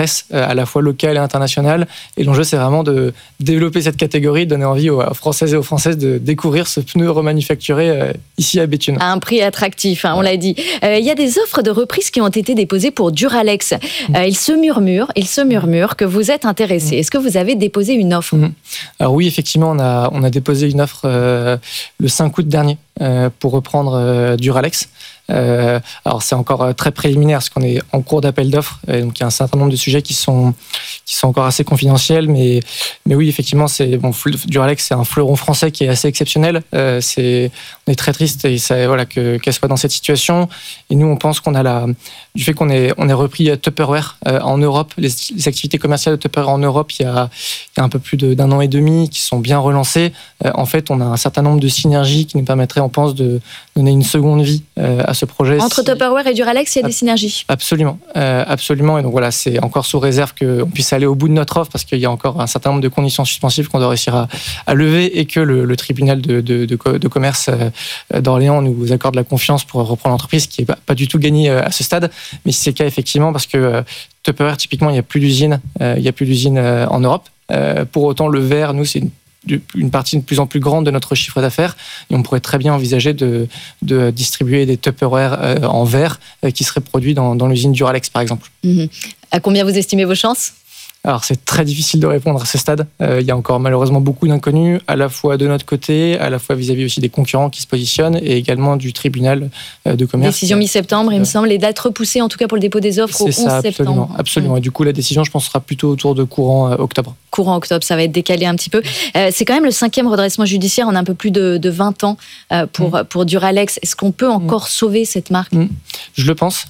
presse, à la fois locale et internationale. Et l'enjeu, c'est vraiment de développer cette catégorie, de donner envie aux Françaises et aux Françaises de découvrir ce pneu remanufacturé ici à Béthune. À un prix attractif, on l'a dit. Il y a des offres de reprise qui ont été déposées pour Duralex. Il se murmure que vous êtes intéressé. Est-ce que vous avez déposé une offre ? Alors oui, effectivement, on a déposé une offre le 5 août dernier pour reprendre Duralex. Alors c'est encore très préliminaire parce qu'on est en cours d'appel d'offres, donc il y a un certain nombre de sujets qui sont encore assez confidentiels, mais oui, effectivement, Duralex, c'est un fleuron français qui est assez exceptionnel. On est très triste qu'elle soit dans cette situation. Et nous, on pense du fait qu'on ait repris Tupperware en Europe, les activités commerciales de Tupperware en Europe, il y a un peu plus d'un an et demi, qui sont bien relancées. En fait, on a un certain nombre de synergies qui nous permettraient, on pense, de donner une seconde vie à ce projet. Entre Tupperware et Duralex, il y a des synergies. Absolument. Et donc voilà, c'est encore sous réserve qu'on puisse aller au bout de notre offre, parce qu'il y a encore un certain nombre de conditions suspensives qu'on doit réussir à lever, et que le tribunal de commerce d'Orléans nous accorde la confiance pour reprendre l'entreprise, qui n'est pas du tout gagné à ce stade. Mais c'est le cas, effectivement, parce que Tupperware, typiquement, il n'y a plus d'usine en Europe. Pour autant, le verre, nous, c'est une partie de plus en plus grande de notre chiffre d'affaires, et on pourrait très bien envisager de distribuer des Tupperware en verre qui seraient produits dans l'usine Duralex, par exemple. À combien vous estimez vos chances ? Alors, c'est très difficile de répondre à ce stade. Il y a encore malheureusement beaucoup d'inconnus, à la fois de notre côté, à la fois vis-à-vis aussi des concurrents qui se positionnent, et également du tribunal de commerce. Décision mi-septembre, il me semble, les dates repoussées en tout cas pour le dépôt des offres au 11 septembre. Absolument. Et du coup, la décision, je pense, sera plutôt autour de courant octobre. Courant octobre, ça va être décalé un petit peu. C'est quand même le 5e redressement judiciaire en un peu plus de 20 ans pour Duralex. Est-ce qu'on peut encore sauver cette marque ? Je le pense.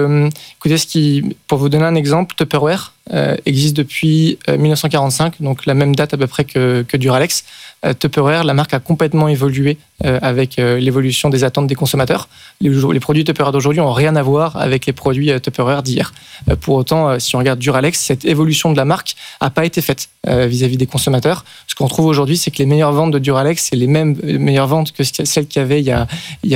Écoutez, pour vous donner un exemple, Tupperware existe depuis 1945, donc la même date à peu près que Duralex. Tupperware, la marque a complètement évolué avec l'évolution des attentes des consommateurs. Les produits Tupperware d'aujourd'hui n'ont rien à voir avec les produits Tupperware d'hier. Pour autant, si on regarde Duralex, cette évolution de la marque n'a pas été faite vis-à-vis des consommateurs. Ce qu'on trouve aujourd'hui, c'est que les meilleures ventes de Duralex, c'est les mêmes meilleures ventes que celles qu'il y avait il y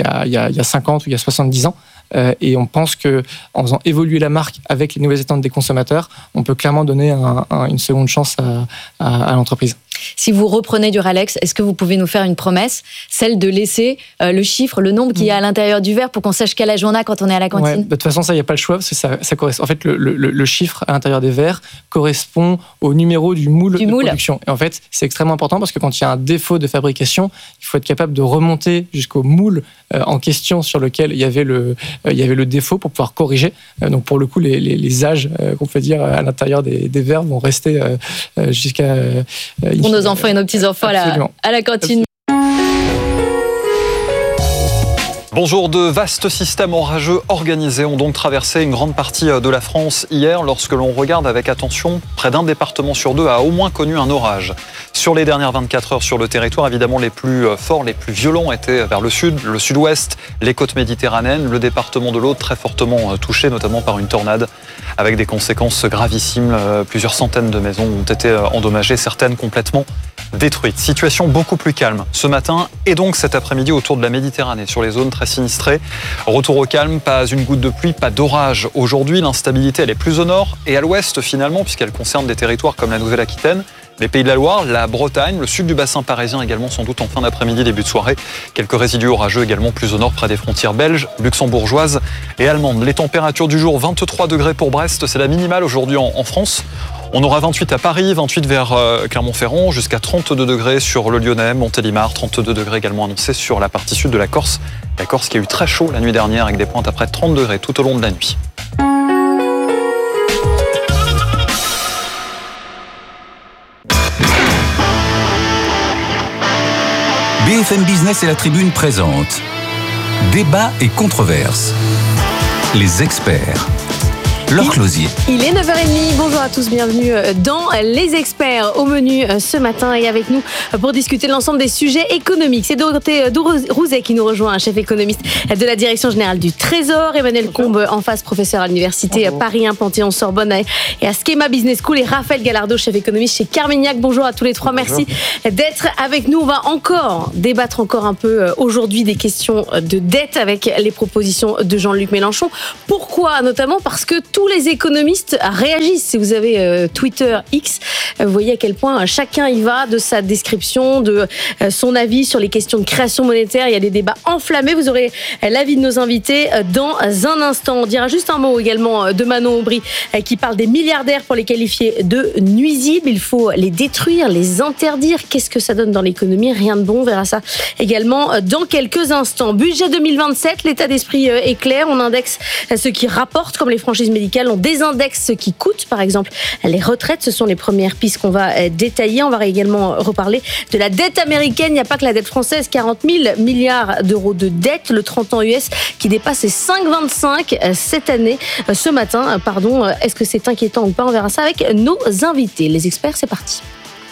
a 50 ou il y a 70 ans. Et on pense qu'en faisant évoluer la marque avec les nouvelles attentes des consommateurs, on peut clairement donner une seconde chance à l'entreprise. Si vous reprenez Duralex, est-ce que vous pouvez nous faire une promesse, celle de laisser le chiffre, le nombre qu'il y a à l'intérieur du verre pour qu'on sache quel âge on a quand on est à la cantine ? De toute façon, ça, il n'y a pas le choix, parce que ça correspond. En fait, le chiffre à l'intérieur des verres correspond au numéro du moule de production. Et en fait, c'est extrêmement important, parce que quand il y a un défaut de fabrication, il faut être capable de remonter jusqu'au moule en question sur lequel il y avait le défaut pour pouvoir corriger. Donc, pour le coup, les âges qu'on peut dire à l'intérieur des verres vont rester jusqu'à... pour nos enfants et nos petits-enfants à la cantine. Bonjour, de vastes systèmes orageux organisés ont donc traversé une grande partie de la France hier. Lorsque l'on regarde avec attention, près d'un département sur deux a au moins connu un orage. Sur les dernières 24 heures sur le territoire, évidemment, les plus forts, les plus violents étaient vers le sud, le sud-ouest, les côtes méditerranéennes, le département de l'Aude très fortement touché, notamment par une tornade, avec des conséquences gravissimes. Plusieurs centaines de maisons ont été endommagées, certaines complètement détruites. Situation beaucoup plus calme ce matin et donc cet après-midi autour de la Méditerranée, sur les zones très sinistrées. Retour au calme, pas une goutte de pluie, pas d'orage. Aujourd'hui, l'instabilité, elle est plus au nord et à l'ouest finalement, puisqu'elle concerne des territoires comme la Nouvelle-Aquitaine, les Pays de la Loire, la Bretagne, le sud du bassin parisien également, sans doute en fin d'après-midi, début de soirée. Quelques résidus orageux également plus au nord, près des frontières belges, luxembourgeoises et allemandes. Les températures du jour, 23 degrés pour Brest, c'est la minimale aujourd'hui en France. On aura 28 à Paris, 28 vers Clermont-Ferrand, jusqu'à 32 degrés sur le Lyonnais, Montélimar, 32 degrés également annoncés sur la partie sud de la Corse. La Corse qui a eu très chaud la nuit dernière avec des pointes à près de 30 degrés tout au long de la nuit. BFM Business et la Tribune présentent Débat et controverses. Les experts. Laure Closier. Il est 9h30, bonjour à tous, bienvenue dans Les Experts. Au menu ce matin et avec nous pour discuter de l'ensemble des sujets économiques. C'est Dorothée Rouzet qui nous rejoint, chef économiste de la Direction Générale du Trésor. Emmanuel Combe en face, professeur à l'Université Paris 1 Panthéon-Sorbonne et à Schema Business School. Et Raphaël Gallardo, chef économiste chez Carmignac. Bonjour à tous les trois, merci d'être avec nous. On va débattre un peu aujourd'hui des questions de dette avec les propositions de Jean-Luc Mélenchon. Pourquoi ? Notamment parce que tout tous les économistes réagissent. Si vous avez Twitter X, vous voyez à quel point chacun y va de sa description, de son avis sur les questions de création monétaire. Il y a des débats enflammés. Vous aurez l'avis de nos invités dans un instant. On dira juste un mot également de Manon Aubry qui parle des milliardaires pour les qualifier de nuisibles. Il faut les détruire, les interdire. Qu'est-ce que ça donne dans l'économie? Rien de bon. On verra ça également dans quelques instants. Budget 2027, l'état d'esprit est clair. On indexe ce qui rapporte, comme les franchises médicales. On désindexe ce qui coûte, par exemple les retraites. Ce sont les premières pistes qu'on va détailler. On va également reparler de la dette américaine. Il n'y a pas que la dette française. 40 000 milliards d'euros de dette. Le 30 ans US qui dépasse les 5,25 cette année, ce matin. Est-ce que c'est inquiétant ou pas? On verra ça avec nos invités. Les experts, c'est parti.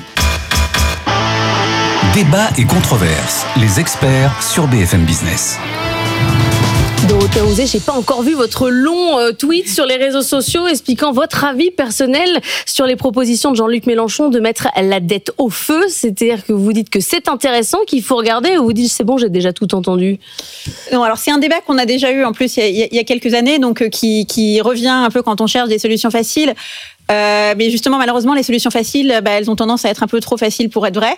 Débat et controverses. Les experts sur BFM Business. Dorothée Rouzet, j'ai pas encore vu votre long tweet sur les réseaux sociaux expliquant votre avis personnel sur les propositions de Jean-Luc Mélenchon de mettre la dette au feu. C'est-à-dire que vous dites que c'est intéressant, qu'il faut regarder, ou vous dites c'est bon, j'ai déjà tout entendu? Non, alors c'est un débat qu'on a déjà eu en plus il y a quelques années, donc qui revient un peu quand on cherche des solutions faciles. Mais justement, malheureusement, les solutions faciles, elles ont tendance à être un peu trop faciles pour être vraies.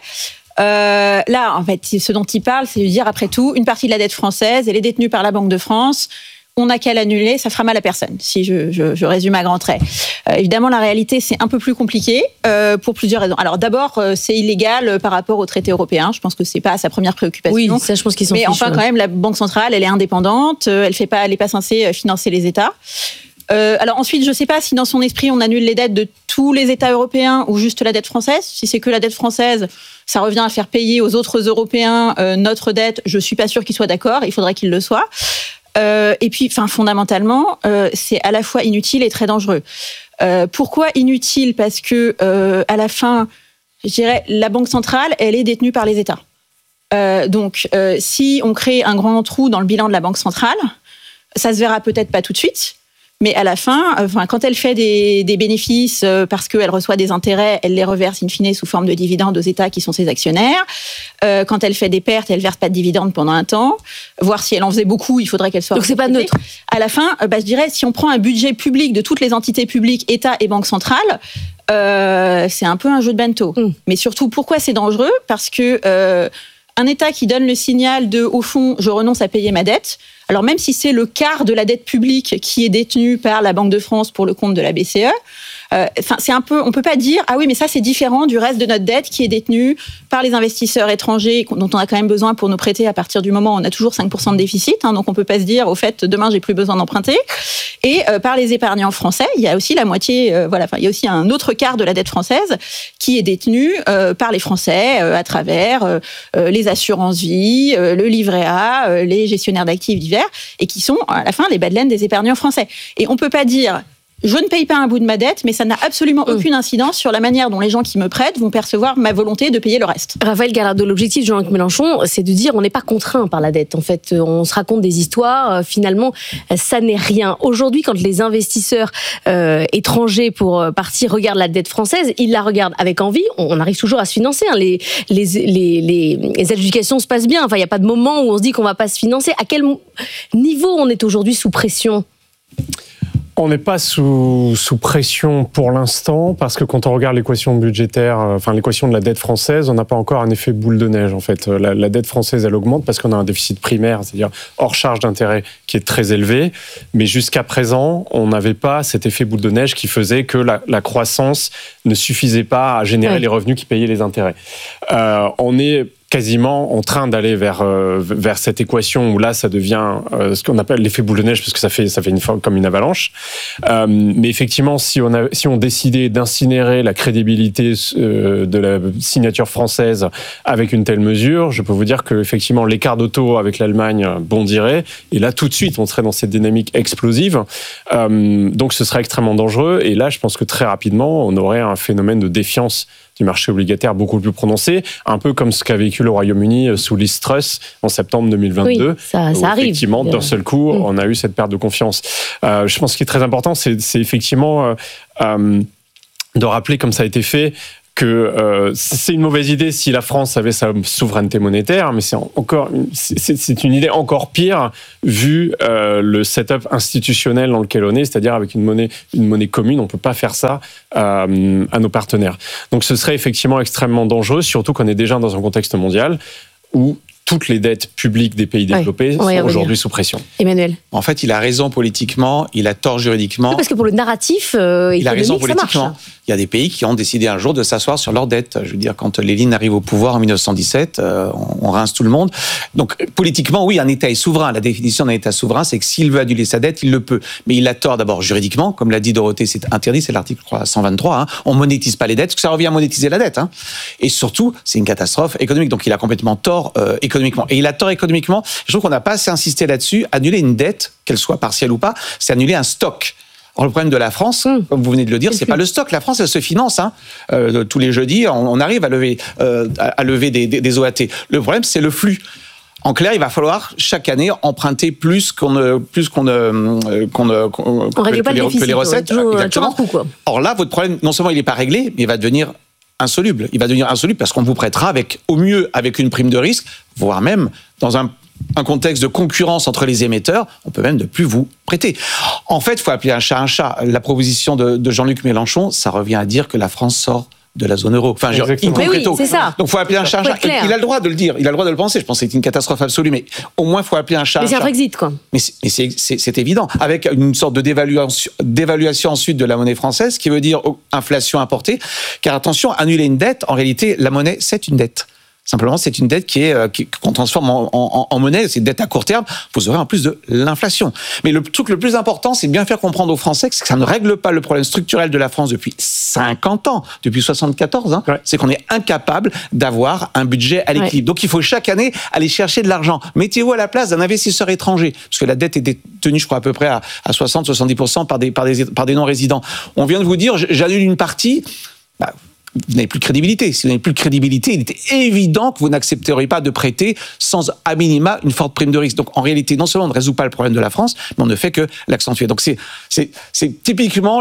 Là, en fait, ce dont il parle, c'est de dire, après tout, une partie de la dette française, elle est détenue par la Banque de France. On n'a qu'à l'annuler, ça fera mal à personne, si je résume à grands traits. Évidemment, la réalité, c'est un peu plus compliqué pour plusieurs raisons. Alors d'abord, c'est illégal par rapport aux traités européens. Je pense que c'est pas sa première préoccupation. Oui, ça, je pense qu'ils sont Mais enfin, quand même, la Banque centrale, elle est indépendante. Elle n'est pas censée financer les États. Alors ensuite, je ne sais pas si dans son esprit, on annule les dettes de tous les États européens ou juste la dette française. Si c'est que la dette française, ça revient à faire payer aux autres Européens notre dette. Je ne suis pas sûre qu'ils soient d'accord. Il faudrait qu'ils le soient. Et puis, fondamentalement, c'est à la fois inutile et très dangereux. Pourquoi inutile? Parce que à la fin, je dirais, la Banque centrale, elle est détenue par les États. Donc, si on crée un grand trou dans le bilan de la Banque centrale, ça se verra peut-être pas tout de suite. Mais à la fin, quand elle fait des bénéfices parce qu'elle reçoit des intérêts, elle les reverse in fine sous forme de dividendes aux États qui sont ses actionnaires. Quand elle fait des pertes, elle verse pas de dividendes pendant un temps. Voir si elle en faisait beaucoup, il faudrait qu'elle soit... Donc c'est pas neutre. À la fin, je dirais, si on prend un budget public de toutes les entités publiques, État et Banque centrale, c'est un peu un jeu de bento. Mais surtout, pourquoi c'est dangereux? Parce que un État qui donne le signal de, au fond, je renonce à payer ma dette, alors même si c'est le quart de la dette publique qui est détenue par la Banque de France pour le compte de la BCE, c'est un peu, on peut pas dire ah oui mais ça c'est différent du reste de notre dette qui est détenue par les investisseurs étrangers dont on a quand même besoin pour nous prêter à partir du moment où on a toujours 5% de déficit, donc on peut pas se dire au fait demain j'ai plus besoin d'emprunter, et par les épargnants français il y a aussi la moitié, il y a aussi un autre quart de la dette française qui est détenue par les Français à travers les assurances vie, le livret A, les gestionnaires d'actifs divers, et qui sont à la fin les bas de laine des épargnants français. Et on peut pas dire je ne paye pas un bout de ma dette, mais ça n'a absolument aucune incidence sur la manière dont les gens qui me prêtent vont percevoir ma volonté de payer le reste. Raphaël Gallardo, l'objectif de Jean-Luc Mélenchon, c'est de dire on n'est pas contraint par la dette. En fait, on se raconte des histoires, finalement, ça n'est rien. Aujourd'hui, quand les investisseurs étrangers pour partie regardent la dette française, ils la regardent avec envie. On arrive toujours à se financer. Les adjudications se passent bien. Enfin, il n'y a pas de moment où on se dit qu'on ne va pas se financer. À quel niveau on est aujourd'hui sous pression ? On n'est pas sous pression pour l'instant parce que quand on regarde l'équation budgétaire, l'équation de la dette française, on n'a pas encore un effet boule de neige en fait. La dette française elle augmente parce qu'on a un déficit primaire, c'est-à-dire hors charge d'intérêt qui est très élevé, mais jusqu'à présent on n'avait pas cet effet boule de neige qui faisait que la croissance ne suffisait pas à générer les revenus qui payaient les intérêts. On est quasiment en train d'aller vers cette équation où là ça devient ce qu'on appelle l'effet boule de neige parce que ça fait une forme comme une avalanche. Mais effectivement, si on décidait d'incinérer la crédibilité de la signature française avec une telle mesure, je peux vous dire que effectivement l'écart de taux avec l'Allemagne bondirait et là tout de suite on serait dans cette dynamique explosive. Donc ce serait extrêmement dangereux et là je pense que très rapidement on aurait un phénomène de défiance du marché obligataire beaucoup plus prononcé, un peu comme ce qu'a vécu le Royaume-Uni sous Liz Truss en septembre 2022. Oui, ça arrive. Effectivement, d'un seul coup, on a eu cette perte de confiance. Je pense que ce qui est très important, c'est effectivement de rappeler, comme ça a été fait, que c'est une mauvaise idée si la France avait sa souveraineté monétaire, mais c'est une idée encore pire vu le setup institutionnel dans lequel on est, c'est-à-dire avec une monnaie commune. On ne peut pas faire ça à nos partenaires. Donc ce serait effectivement extrêmement dangereux, surtout qu'on est déjà dans un contexte mondial où toutes les dettes publiques des pays développés sont aujourd'hui sous pression. Emmanuel. En fait, il a raison politiquement, il a tort juridiquement. Oui, parce que pour le narratif économique, il a raison politiquement. Ça marche. Il y a des pays qui ont décidé un jour de s'asseoir sur leurs dettes. Je veux dire, quand Lénine arrive au pouvoir en 1917, on rince tout le monde. Donc, politiquement, oui, un État est souverain. La définition d'un État souverain, c'est que s'il veut annuler sa dette, il le peut. Mais il a tort d'abord juridiquement. Comme l'a dit Dorothée, c'est interdit, c'est l'article 123. Hein. On monétise pas les dettes, parce que ça revient à monétiser la dette. Hein. Et surtout, c'est une catastrophe économique. Donc, il a complètement tort économiquement. Et il a tort économiquement. Je trouve qu'on n'a pas assez insisté là-dessus. Annuler une dette, qu'elle soit partielle ou pas, c'est annuler un stock. Or, le problème de la France, comme vous venez de le dire, c'est pas le stock. La France, elle se finance. Hein. Tous les jeudis, on arrive à lever des OAT. Le problème, c'est le flux. En clair, il va falloir chaque année emprunter plus qu'on règle pas le déficit, les recettes. Exactement. Or là, votre problème, non seulement il n'est pas réglé, mais il va devenir insoluble. Il va devenir insoluble parce qu'on vous prêtera au mieux avec une prime de risque, voire même dans un contexte de concurrence entre les émetteurs, on peut même ne plus vous prêter. En fait, il faut appeler un chat un chat. La proposition de Jean-Luc Mélenchon, ça revient à dire que la France sort de la zone euro. Enfin, in concreto. Oui, c'est ça. Donc, il faut appeler un chat un chat. Il a le droit de le dire, il a le droit de le penser. Je pense que c'est une catastrophe absolue, mais au moins, il faut appeler un chat un chat. Mais c'est un Brexit, quoi. Mais c'est évident. Avec une sorte de d'évaluation ensuite de la monnaie française, qui veut dire inflation importée. Car attention, annuler une dette, en réalité, la monnaie, c'est une dette. Simplement, c'est une dette qu'on transforme en monnaie, c'est une dette à court terme, vous aurez en plus de l'inflation. Mais le truc le plus important, c'est de bien faire comprendre aux Français que ça ne règle pas le problème structurel de la France depuis 50 ans, depuis 74, hein, c'est qu'on est incapable d'avoir un budget à l'équilibre. Donc il faut chaque année aller chercher de l'argent. Mettez-vous à la place d'un investisseur étranger, parce que la dette est détenue, je crois, à peu près à 60-70% par des non-résidents. On vient de vous dire, j'annule une partie, vous n'avez plus de crédibilité. Si vous n'avez plus de crédibilité, il était évident que vous n'accepteriez pas de prêter sans, à minima, une forte prime de risque. Donc, en réalité, non seulement on ne résout pas le problème de la France, mais on ne fait que l'accentuer. Donc, c'est typiquement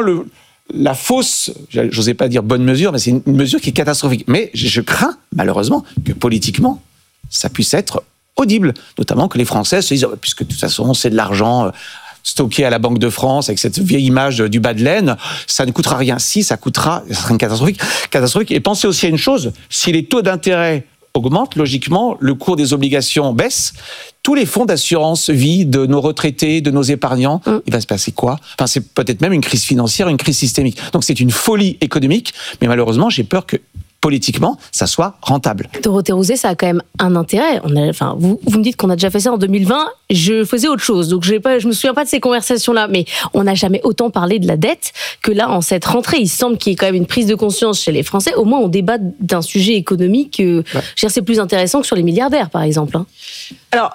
la fausse, j'osais pas dire bonne mesure, mais c'est une mesure qui est catastrophique. Mais je crains, malheureusement, que politiquement, ça puisse être audible. Notamment que les Français se disent, puisque de toute façon, c'est de l'argent stocké à la Banque de France avec cette vieille image du bas de laine, ça ne coûtera rien. Si, ça coûtera, ça sera une catastrophique. Et pensez aussi à une chose, si les taux d'intérêt augmentent, logiquement, le cours des obligations baisse, tous les fonds d'assurance vie de nos retraités, de nos épargnants, il va se passer quoi ? Enfin, c'est peut-être même une crise financière, une crise systémique. Donc c'est une folie économique, mais malheureusement, j'ai peur que politiquement, ça soit rentable. Dorothée Rouzet, ça a quand même un intérêt. Vous me dites qu'on a déjà fait ça en 2020. Je faisais autre chose, donc je me souviens pas de ces conversations-là. Mais on n'a jamais autant parlé de la dette que là, en cette rentrée. Il semble qu'il y ait quand même une prise de conscience chez les Français. Au moins, on débat d'un sujet économique. Je veux dire, c'est plus intéressant que sur les milliardaires, par exemple. Hein. Alors,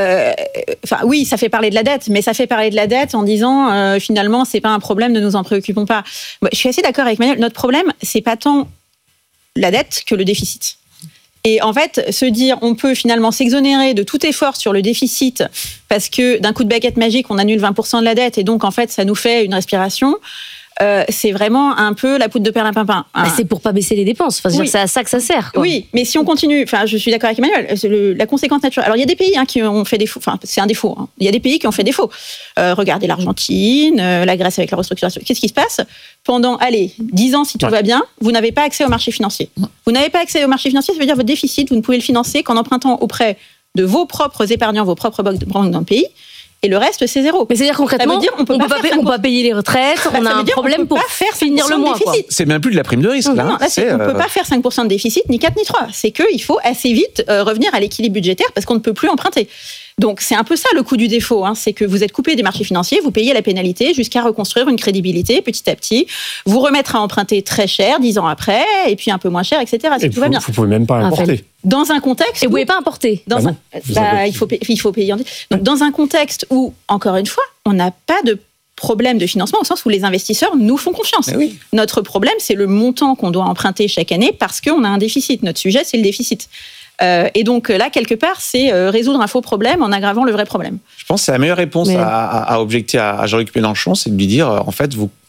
oui, ça fait parler de la dette, mais ça fait parler de la dette en disant finalement, c'est pas un problème, ne nous en préoccupons pas. Je suis assez d'accord avec Manuel. Notre problème, c'est pas tant la dette que le déficit. Et en fait, se dire on peut finalement s'exonérer de tout effort sur le déficit parce que d'un coup de baguette magique, on annule 20% de la dette et donc en fait, ça nous fait une respiration. C'est vraiment un peu la poudre de perlimpinpin. C'est pour pas baisser les dépenses. Enfin, c'est à ça que ça sert. Quoi. Oui, mais si on continue, je suis d'accord avec Emmanuel, la conséquence naturelle. Alors il y a des pays qui ont fait défaut. Enfin, c'est un défaut. Hein. Il y a des pays qui ont fait défaut. Regardez l'Argentine, la Grèce avec la restructuration. Qu'est-ce qui se passe ? Pendant 10 ans, si tout va bien, vous n'avez pas accès au marché financier. Vous n'avez pas accès au marché financier, ça veut dire votre déficit, vous ne pouvez le financer qu'en empruntant auprès de vos propres épargnants, vos propres banques dans le pays. Et le reste, c'est zéro. Mais c'est-à-dire concrètement, ça veut dire on peut pas payer les retraites, on a un problème pour finir le mois. C'est même plus de la prime de risque. Là, on ne peut pas faire 5% de déficit, ni 4 ni 3. C'est qu'il faut assez vite revenir à l'équilibre budgétaire parce qu'on ne peut plus emprunter. Donc c'est un peu ça le coût du défaut, c'est que vous êtes coupé des marchés financiers, vous payez la pénalité jusqu'à reconstruire une crédibilité petit à petit, vous remettre à emprunter très cher 10 ans après, et puis un peu moins cher, etc. Si tout va bien. Vous ne pouvez même pas importer. Dans un contexte... Et vous ne pouvez pas importer. Il faut payer. Donc dans un contexte où, encore une fois, on n'a pas de problème de financement au sens où les investisseurs nous font confiance. Oui. Notre problème, c'est le montant qu'on doit emprunter chaque année parce qu'on a un déficit. Notre sujet, c'est le déficit. Et donc là, quelque part, c'est résoudre un faux problème en aggravant le vrai problème. Je pense que c'est la meilleure réponse à objecter à Jean-Luc Mélenchon, c'est de lui dire, en fait, vous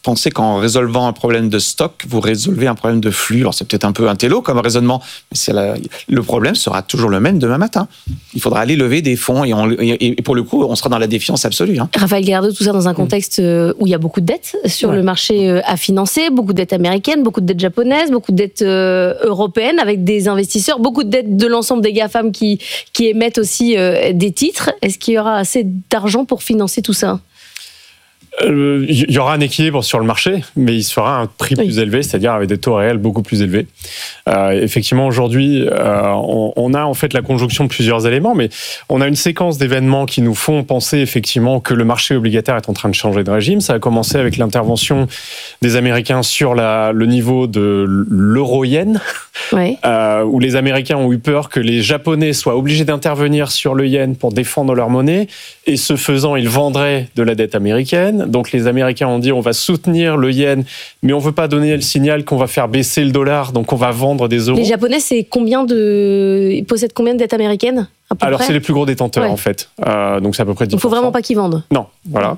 penser qu'en résolvant un problème de stock, vous résolvez un problème de flux. Alors c'est peut-être un peu un télo comme raisonnement, mais le problème sera toujours le même demain matin. Il faudra aller lever des fonds et pour le coup, on sera dans la défiance absolue. Raphaël Gallardo, tout ça dans un contexte où il y a beaucoup de dettes sur le marché à financer, beaucoup de dettes américaines, beaucoup de dettes japonaises, beaucoup de dettes européennes avec des investisseurs, beaucoup de dettes de l'ensemble des GAFAM qui émettent aussi des titres. Est-ce qu'il y aura assez d'argent pour financer tout ça ? Il y aura un équilibre sur le marché, mais il sera un prix plus élevé, c'est-à-dire avec des taux réels beaucoup plus élevés. Effectivement, aujourd'hui, on a en fait la conjonction de plusieurs éléments, mais on a une séquence d'événements qui nous font penser effectivement que le marché obligataire est en train de changer de régime. Ça a commencé avec l'intervention des Américains sur le niveau de l'euro-yen, où les Américains ont eu peur que les Japonais soient obligés d'intervenir sur le yen pour défendre leur monnaie, et ce faisant, ils vendraient de la dette américaine. Donc les Américains ont dit on va soutenir le yen, mais on ne veut pas donner le signal qu'on va faire baisser le dollar, donc on va vendre des euros. Les Japonais, ils possèdent combien de dettes américaines ? Alors c'est les plus gros détenteurs en fait, donc c'est à peu près 10%. Il ne faut vraiment pas qu'ils vendent. Non, voilà.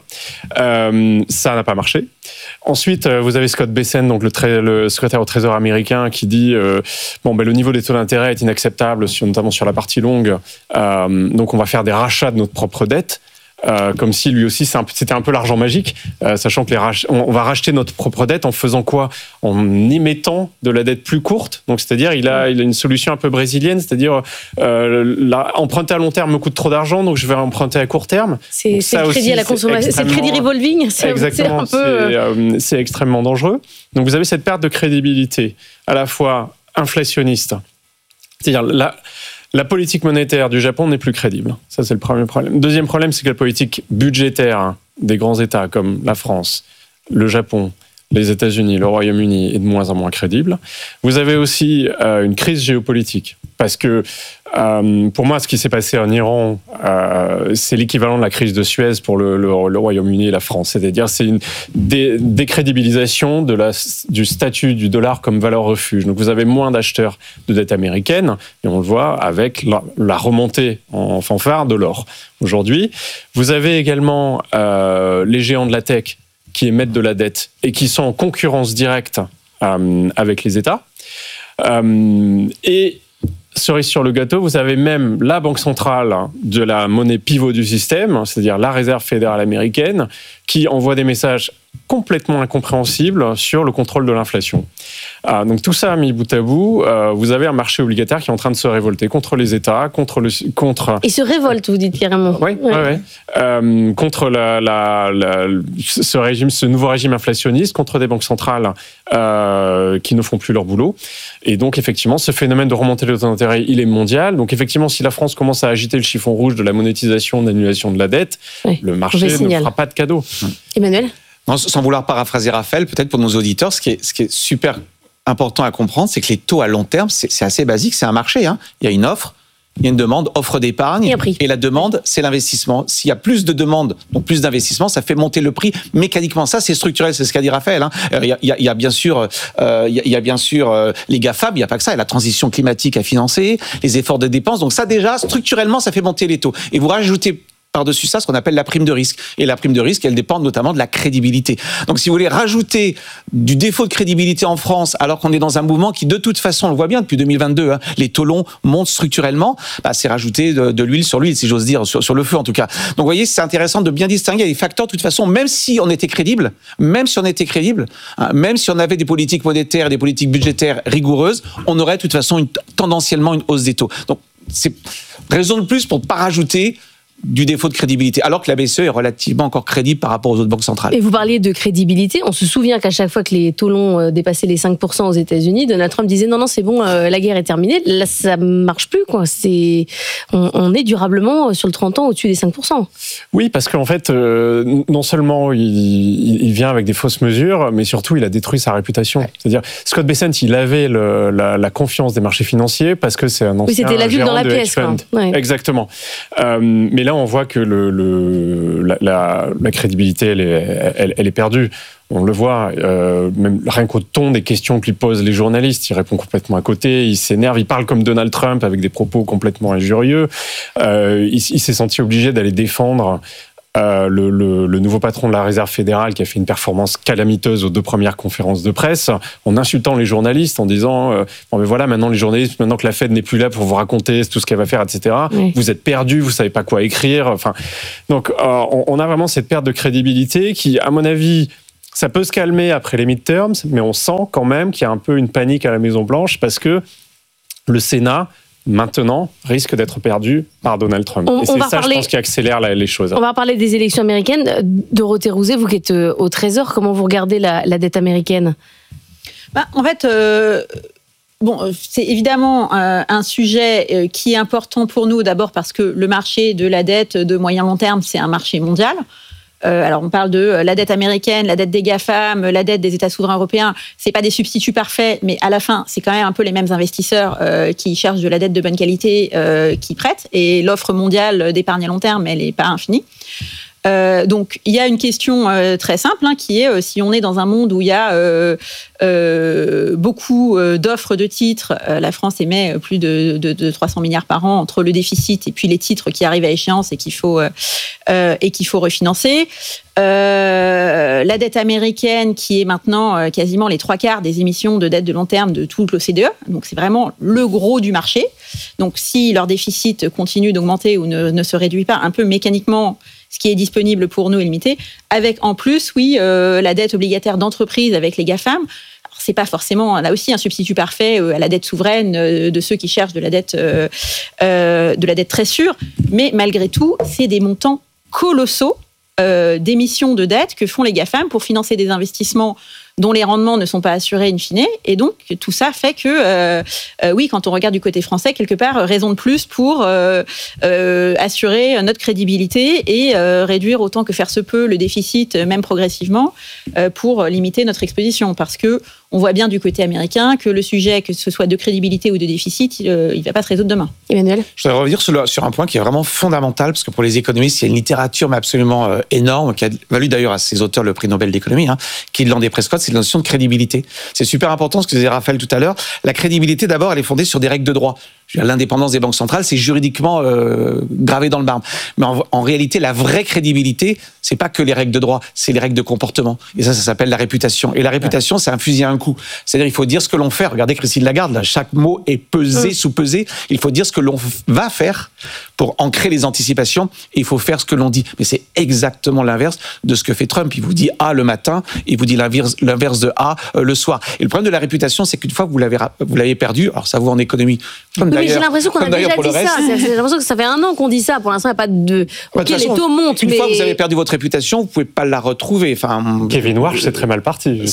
Ça n'a pas marché. Ensuite, vous avez Scott Bessent, donc le secrétaire au Trésor américain, qui dit le niveau des taux d'intérêt est inacceptable, notamment sur la partie longue, donc on va faire des rachats de notre propre dette. Comme si lui aussi c'était un peu l'argent magique, sachant que on va racheter notre propre dette en faisant quoi ? En émettant de la dette plus courte. Donc c'est-à-dire il a une solution un peu brésilienne, c'est-à-dire emprunter à long terme me coûte trop d'argent, donc je vais emprunter à court terme. C'est le crédit à la consommation, c'est le crédit revolving. Exactement, c'est extrêmement dangereux. Donc vous avez cette perte de crédibilité à la fois inflationniste, c'est-à-dire la politique monétaire du Japon n'est plus crédible. Ça, c'est le premier problème. Deuxième problème, c'est que la politique budgétaire des grands États comme la France, le Japon, les États-Unis, le Royaume-Uni est de moins en moins crédible. Vous avez aussi une crise géopolitique. Parce que, pour moi, ce qui s'est passé en Iran, c'est l'équivalent de la crise de Suez pour le Royaume-Uni et la France. C'est-à-dire, c'est une décrédibilisation du statut du dollar comme valeur refuge. Donc, vous avez moins d'acheteurs de dette américaine, et on le voit avec la remontée en fanfare de l'or. Aujourd'hui, vous avez également les géants de la tech qui émettent de la dette et qui sont en concurrence directe avec les États. Et cerise sur le gâteau, vous avez même la banque centrale de la monnaie pivot du système, c'est-à-dire la réserve fédérale américaine, qui envoie des messages complètement incompréhensibles sur le contrôle de l'inflation. Donc tout ça mis bout à bout, vous avez un marché obligataire qui est en train de se révolter contre les États, contre... Il se révolte, vous dites carrément. Oui. Contre ce nouveau régime inflationniste, contre des banques centrales qui ne font plus leur boulot. Et donc effectivement, ce phénomène de remontée des taux d'intérêt, il est mondial. Donc effectivement, si la France commence à agiter le chiffon rouge de la monétisation, de l'annulation de la dette, le marché ne fera pas de cadeau. Emmanuel ? Non, sans vouloir paraphraser Raphaël, peut-être pour nos auditeurs, ce qui est super important à comprendre, c'est que les taux à long terme, c'est assez basique, c'est un marché. Il y a une offre, il y a une demande, offre d'épargne, et la demande, c'est l'investissement. S'il y a plus de demandes, donc plus d'investissement, ça fait monter le prix mécaniquement. Ça, c'est structurel, c'est ce qu'a dit Raphaël. Il y a bien sûr, les GAFAM, il n'y a pas que ça, il y a la transition climatique à financer, les efforts de dépenses. Donc ça, déjà, structurellement, ça fait monter les taux. Et vous rajoutez par-dessus ça, ce qu'on appelle la prime de risque. Et la prime de risque, elle dépend notamment de la crédibilité. Donc, si vous voulez rajouter du défaut de crédibilité en France, alors qu'on est dans un mouvement qui, de toute façon, on le voit bien depuis 2022, les taux longs montent structurellement, c'est rajouter de l'huile sur l'huile, si j'ose dire, sur le feu en tout cas. Donc, vous voyez, c'est intéressant de bien distinguer les facteurs. De toute façon, même si on était crédible, même si on avait des politiques monétaires, des politiques budgétaires rigoureuses, on aurait de toute façon tendanciellement une hausse des taux. Donc, c'est raison de plus pour ne pas rajouter du défaut de crédibilité, alors que la BCE est relativement encore crédible par rapport aux autres banques centrales. Et vous parliez de crédibilité, on se souvient qu'à chaque fois que les taux longs dépassaient les 5% aux États-Unis, Donald Trump disait non, c'est bon, la guerre est terminée. Là, ça marche plus, quoi. On est durablement sur le 30 ans au-dessus des 5%. Oui, parce qu'en fait, non seulement il vient avec des fausses mesures, mais surtout il a détruit sa réputation. Ouais. C'est-à-dire, Scott Bessent, il avait la confiance des marchés financiers parce que c'est un ancien c'était la vue dans la pièce, quoi. Ouais. Exactement. Mais là, on voit que la crédibilité, elle est perdue. On le voit, même rien qu'au ton des questions que lui posent les journalistes, il répond complètement à côté, il s'énerve, il parle comme Donald Trump avec des propos complètement injurieux. Il s'est senti obligé d'aller défendre le nouveau patron de la Réserve fédérale qui a fait une performance calamiteuse aux 2 premières conférences de presse, en insultant les journalistes, en disant bon, mais voilà, maintenant les journalistes, maintenant que la Fed n'est plus là pour vous raconter tout ce qu'elle va faire, etc., vous êtes perdus, vous savez pas quoi écrire. Enfin, donc on a vraiment cette perte de crédibilité qui, à mon avis, ça peut se calmer après les midterms, mais on sent quand même qu'il y a un peu une panique à la Maison-Blanche parce que le Sénat, maintenant, risque d'être perdu par Donald Trump. Et c'est ça, je pense, qui accélère les choses. On va parler des élections américaines. Dorothée Rouzet, vous qui êtes au Trésor, comment vous regardez la dette américaine ? En fait, c'est évidemment un sujet qui est important pour nous, d'abord parce que le marché de la dette de moyen-long terme, c'est un marché mondial. Alors, on parle de la dette américaine, la dette des GAFAM, la dette des États souverains européens. C'est pas des substituts parfaits, mais à la fin, c'est quand même un peu les mêmes investisseurs qui cherchent de la dette de bonne qualité qui prêtent. Et l'offre mondiale d'épargne à long terme, elle n'est pas infinie. Donc, il y a une question très simple qui est si on est dans un monde où il y a beaucoup d'offres de titres, la France émet plus de 300 milliards par an entre le déficit et puis les titres qui arrivent à échéance et qu'il faut refinancer. La dette américaine qui est maintenant quasiment les 3/4 des émissions de dette de long terme de toute l'OCDE. Donc, c'est vraiment le gros du marché. Donc, si leur déficit continue d'augmenter ou ne se réduit pas un peu mécaniquement, ce qui est disponible pour nous est limité, avec en plus, la dette obligataire d'entreprise avec les GAFAM. Alors, c'est pas forcément, là aussi, un substitut parfait à la dette souveraine de ceux qui cherchent de la dette très sûre, mais malgré tout, c'est des montants colossaux d'émissions de dette que font les GAFAM pour financer des investissements dont les rendements ne sont pas assurés in fine. Et donc, tout ça fait que, quand on regarde du côté français, quelque part, raison de plus pour assurer notre crédibilité et réduire autant que faire se peut le déficit, même progressivement, pour limiter notre exposition. Parce que on voit bien du côté américain que le sujet, que ce soit de crédibilité ou de déficit, il ne va pas se résoudre demain. Emmanuel ? Je voudrais revenir sur un point qui est vraiment fondamental, parce que pour les économistes, il y a une littérature mais absolument énorme, qui a valu d'ailleurs à ses auteurs le prix Nobel d'économie, qui est Land et Prescott, c'est la notion de crédibilité. C'est super important, ce que disait Raphaël tout à l'heure. La crédibilité, d'abord, elle est fondée sur des règles de droit. L'indépendance des banques centrales, c'est juridiquement gravé dans le marbre. Mais en réalité, la vraie crédibilité, c'est pas que les règles de droit, c'est les règles de comportement. Et ça s'appelle la réputation. Et la réputation, c'est un fusil à un coup. C'est-à-dire, il faut dire ce que l'on fait. Regardez Christine Lagarde, là, chaque mot est pesé, sous-pesé. Il faut dire ce que l'on va faire pour ancrer les anticipations. Et il faut faire ce que l'on dit. Mais c'est exactement l'inverse de ce que fait Trump. Il vous dit A le matin, il vous dit l'inverse de A le soir. Et le problème de la réputation, c'est qu'une fois que vous l'avez perdu, alors ça vaut en économie. Mais j'ai l'impression qu'on a déjà dit ça. J'ai l'impression que ça fait 1 an qu'on dit ça. Pour l'instant, il n'y a pas de... Ok, les taux montent, une fois que vous avez perdu votre réputation, vous ne pouvez pas la retrouver. Enfin, Kevin Warsh, c'est très mal parti.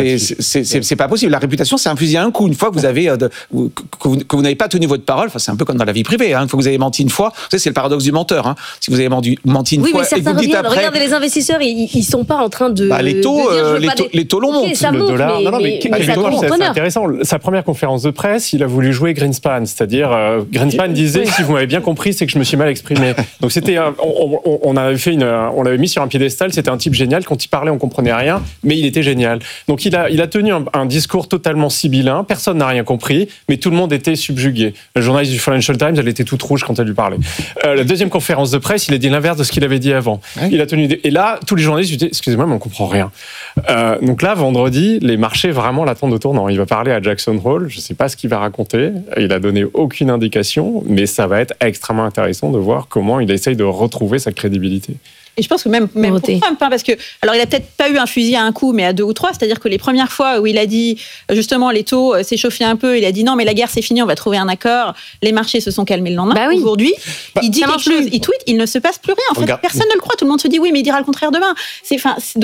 C'est pas possible. La réputation, c'est un fusil à un coup. Une fois que vous avez que vous n'avez pas tenu votre parole, c'est un peu comme dans la vie privée. Une fois que vous avez menti une fois, vous savez, c'est le paradoxe du menteur. Si vous avez menti une fois, et que vous dites après... Regardez, les investisseurs, ils ne sont pas en train de... les taux l'ont montent. Ça monte, mais c'est intéressant. Sa première conférence de presse, il a voulu jouer Greenspan, c'est-à-dire Greenspan disait, si vous m'avez bien compris, c'est que je me suis mal exprimé. Donc c'était, on l'avait mis sur un piédestal, c'était un type génial. Quand il parlait, on comprenait rien, mais il était génial. Donc il a tenu un discours totalement sibyllin. Personne n'a rien compris, mais tout le monde était subjugué. La journaliste du Financial Times, elle était toute rouge quand elle lui parlait. La deuxième conférence de presse, il a dit l'inverse de ce qu'il avait dit avant. Ouais. Il a tenu et là, tous les journalistes lui disaient, excusez-moi, mais on comprend rien. Donc là, vendredi, les marchés vraiment l'attendent au tournant. Il va parler à Jackson Hole. Je ne sais pas ce qu'il va raconter. Il a donné aucune indication, mais ça va être extrêmement intéressant de voir comment il essaye de retrouver sa crédibilité. Et je pense que même pour Trump, parce que, alors il a peut-être pas eu un fusil à un coup, mais à 2 ou 3, c'est-à-dire que les premières fois où il a dit, justement, les taux s'échauffaient un peu, il a dit non, mais la guerre c'est fini, on va trouver un accord, les marchés se sont calmés le lendemain. Aujourd'hui, il dit quelque chose, il tweet, il ne se passe plus rien. En fait, personne ne le croit, tout le monde se dit oui, mais il dira le contraire demain. C'est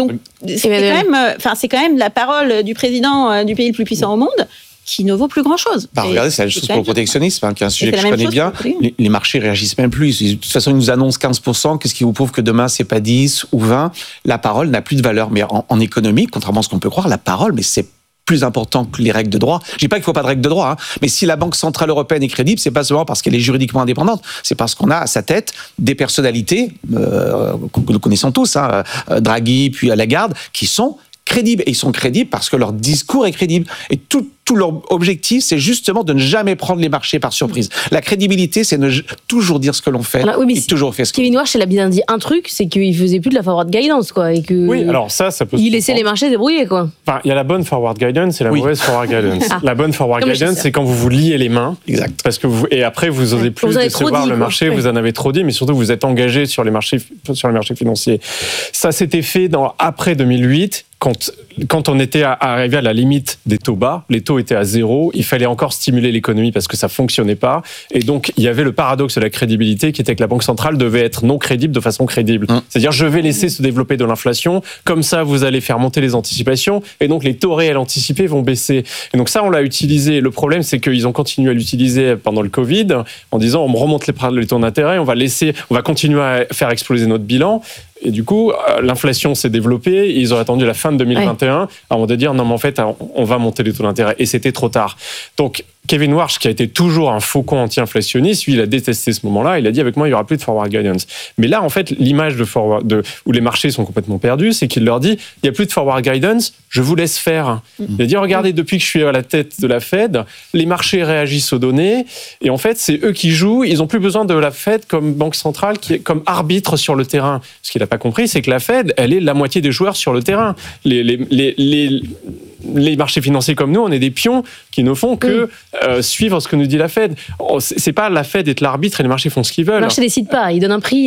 quand même la parole du président du pays le plus puissant au monde, qui ne vaut plus grand-chose. Regardez, c'est la même chose pour le protectionnisme, qui est un sujet que je connais bien. Les marchés réagissent même plus. De toute façon, ils nous annoncent 15%. Qu'est-ce qui vous prouve que demain, c'est pas 10 ou 20 ? La parole n'a plus de valeur. Mais en économie, contrairement à ce qu'on peut croire, la parole, mais c'est plus important que les règles de droit. Je dis pas qu'il faut pas de règles de droit, mais si la Banque Centrale Européenne est crédible, c'est pas seulement parce qu'elle est juridiquement indépendante, c'est parce qu'on a à sa tête des personnalités, que nous connaissons tous, Draghi, puis Lagarde, qui sont crédibles. Et ils sont crédibles parce que leur discours est crédible. Et tout tout leur objectif, c'est justement de ne jamais prendre les marchés par surprise. La crédibilité, c'est toujours dire ce que l'on fait et toujours faire ce que Kevin Warsh, il a bien dit un truc, c'est qu'il faisait plus de la forward guidance, quoi, et que oui, alors ça peut. Il laissait les marchés débrouiller, quoi. Enfin, il y a la bonne forward guidance et la mauvaise forward guidance. La bonne forward guidance, c'est quand vous vous liez les mains, exact. Parce que et après vous osez plus décevoir le marché, vous en avez trop dit, mais surtout vous êtes engagé sur les marchés financiers. Ça s'était fait après 2008. Quand on était arrivé à la limite des taux bas, les taux étaient à 0, il fallait encore stimuler l'économie parce que ça fonctionnait pas. Et donc, il y avait le paradoxe de la crédibilité qui était que la Banque centrale devait être non crédible de façon crédible. C'est-à-dire, je vais laisser se développer de l'inflation, comme ça, vous allez faire monter les anticipations, et donc les taux réels anticipés vont baisser. Et donc ça, on l'a utilisé. Le problème, c'est qu'ils ont continué à l'utiliser pendant le Covid, en disant, on remonte les taux d'intérêt, on va continuer à faire exploser notre bilan. Et du coup, l'inflation s'est développée. Ils auraient attendu la fin de 2021 avant de dire non, mais en fait, on va monter les taux d'intérêt. Et c'était trop tard. Donc, Kevin Warsh, qui a été toujours un faucon anti-inflationniste, lui, il a détesté ce moment-là. Il a dit avec moi, il n'y aura plus de forward guidance. Mais là, en fait, l'image où les marchés sont complètement perdus, c'est qu'il leur dit il n'y a plus de forward guidance, je vous laisse faire. Il a dit regardez, depuis que je suis à la tête de la Fed, les marchés réagissent aux données. Et en fait, c'est eux qui jouent. Ils n'ont plus besoin de la Fed comme banque centrale, comme arbitre sur le terrain. Ce qu'il n'a pas compris, c'est que la Fed, elle est la moitié des joueurs sur le terrain. Les marchés financiers comme nous, on est des pions qui ne font que suivre ce que nous dit la Fed. C'est pas la Fed est l'arbitre et les marchés font ce qu'ils veulent. Le marché décide pas, il donne un prix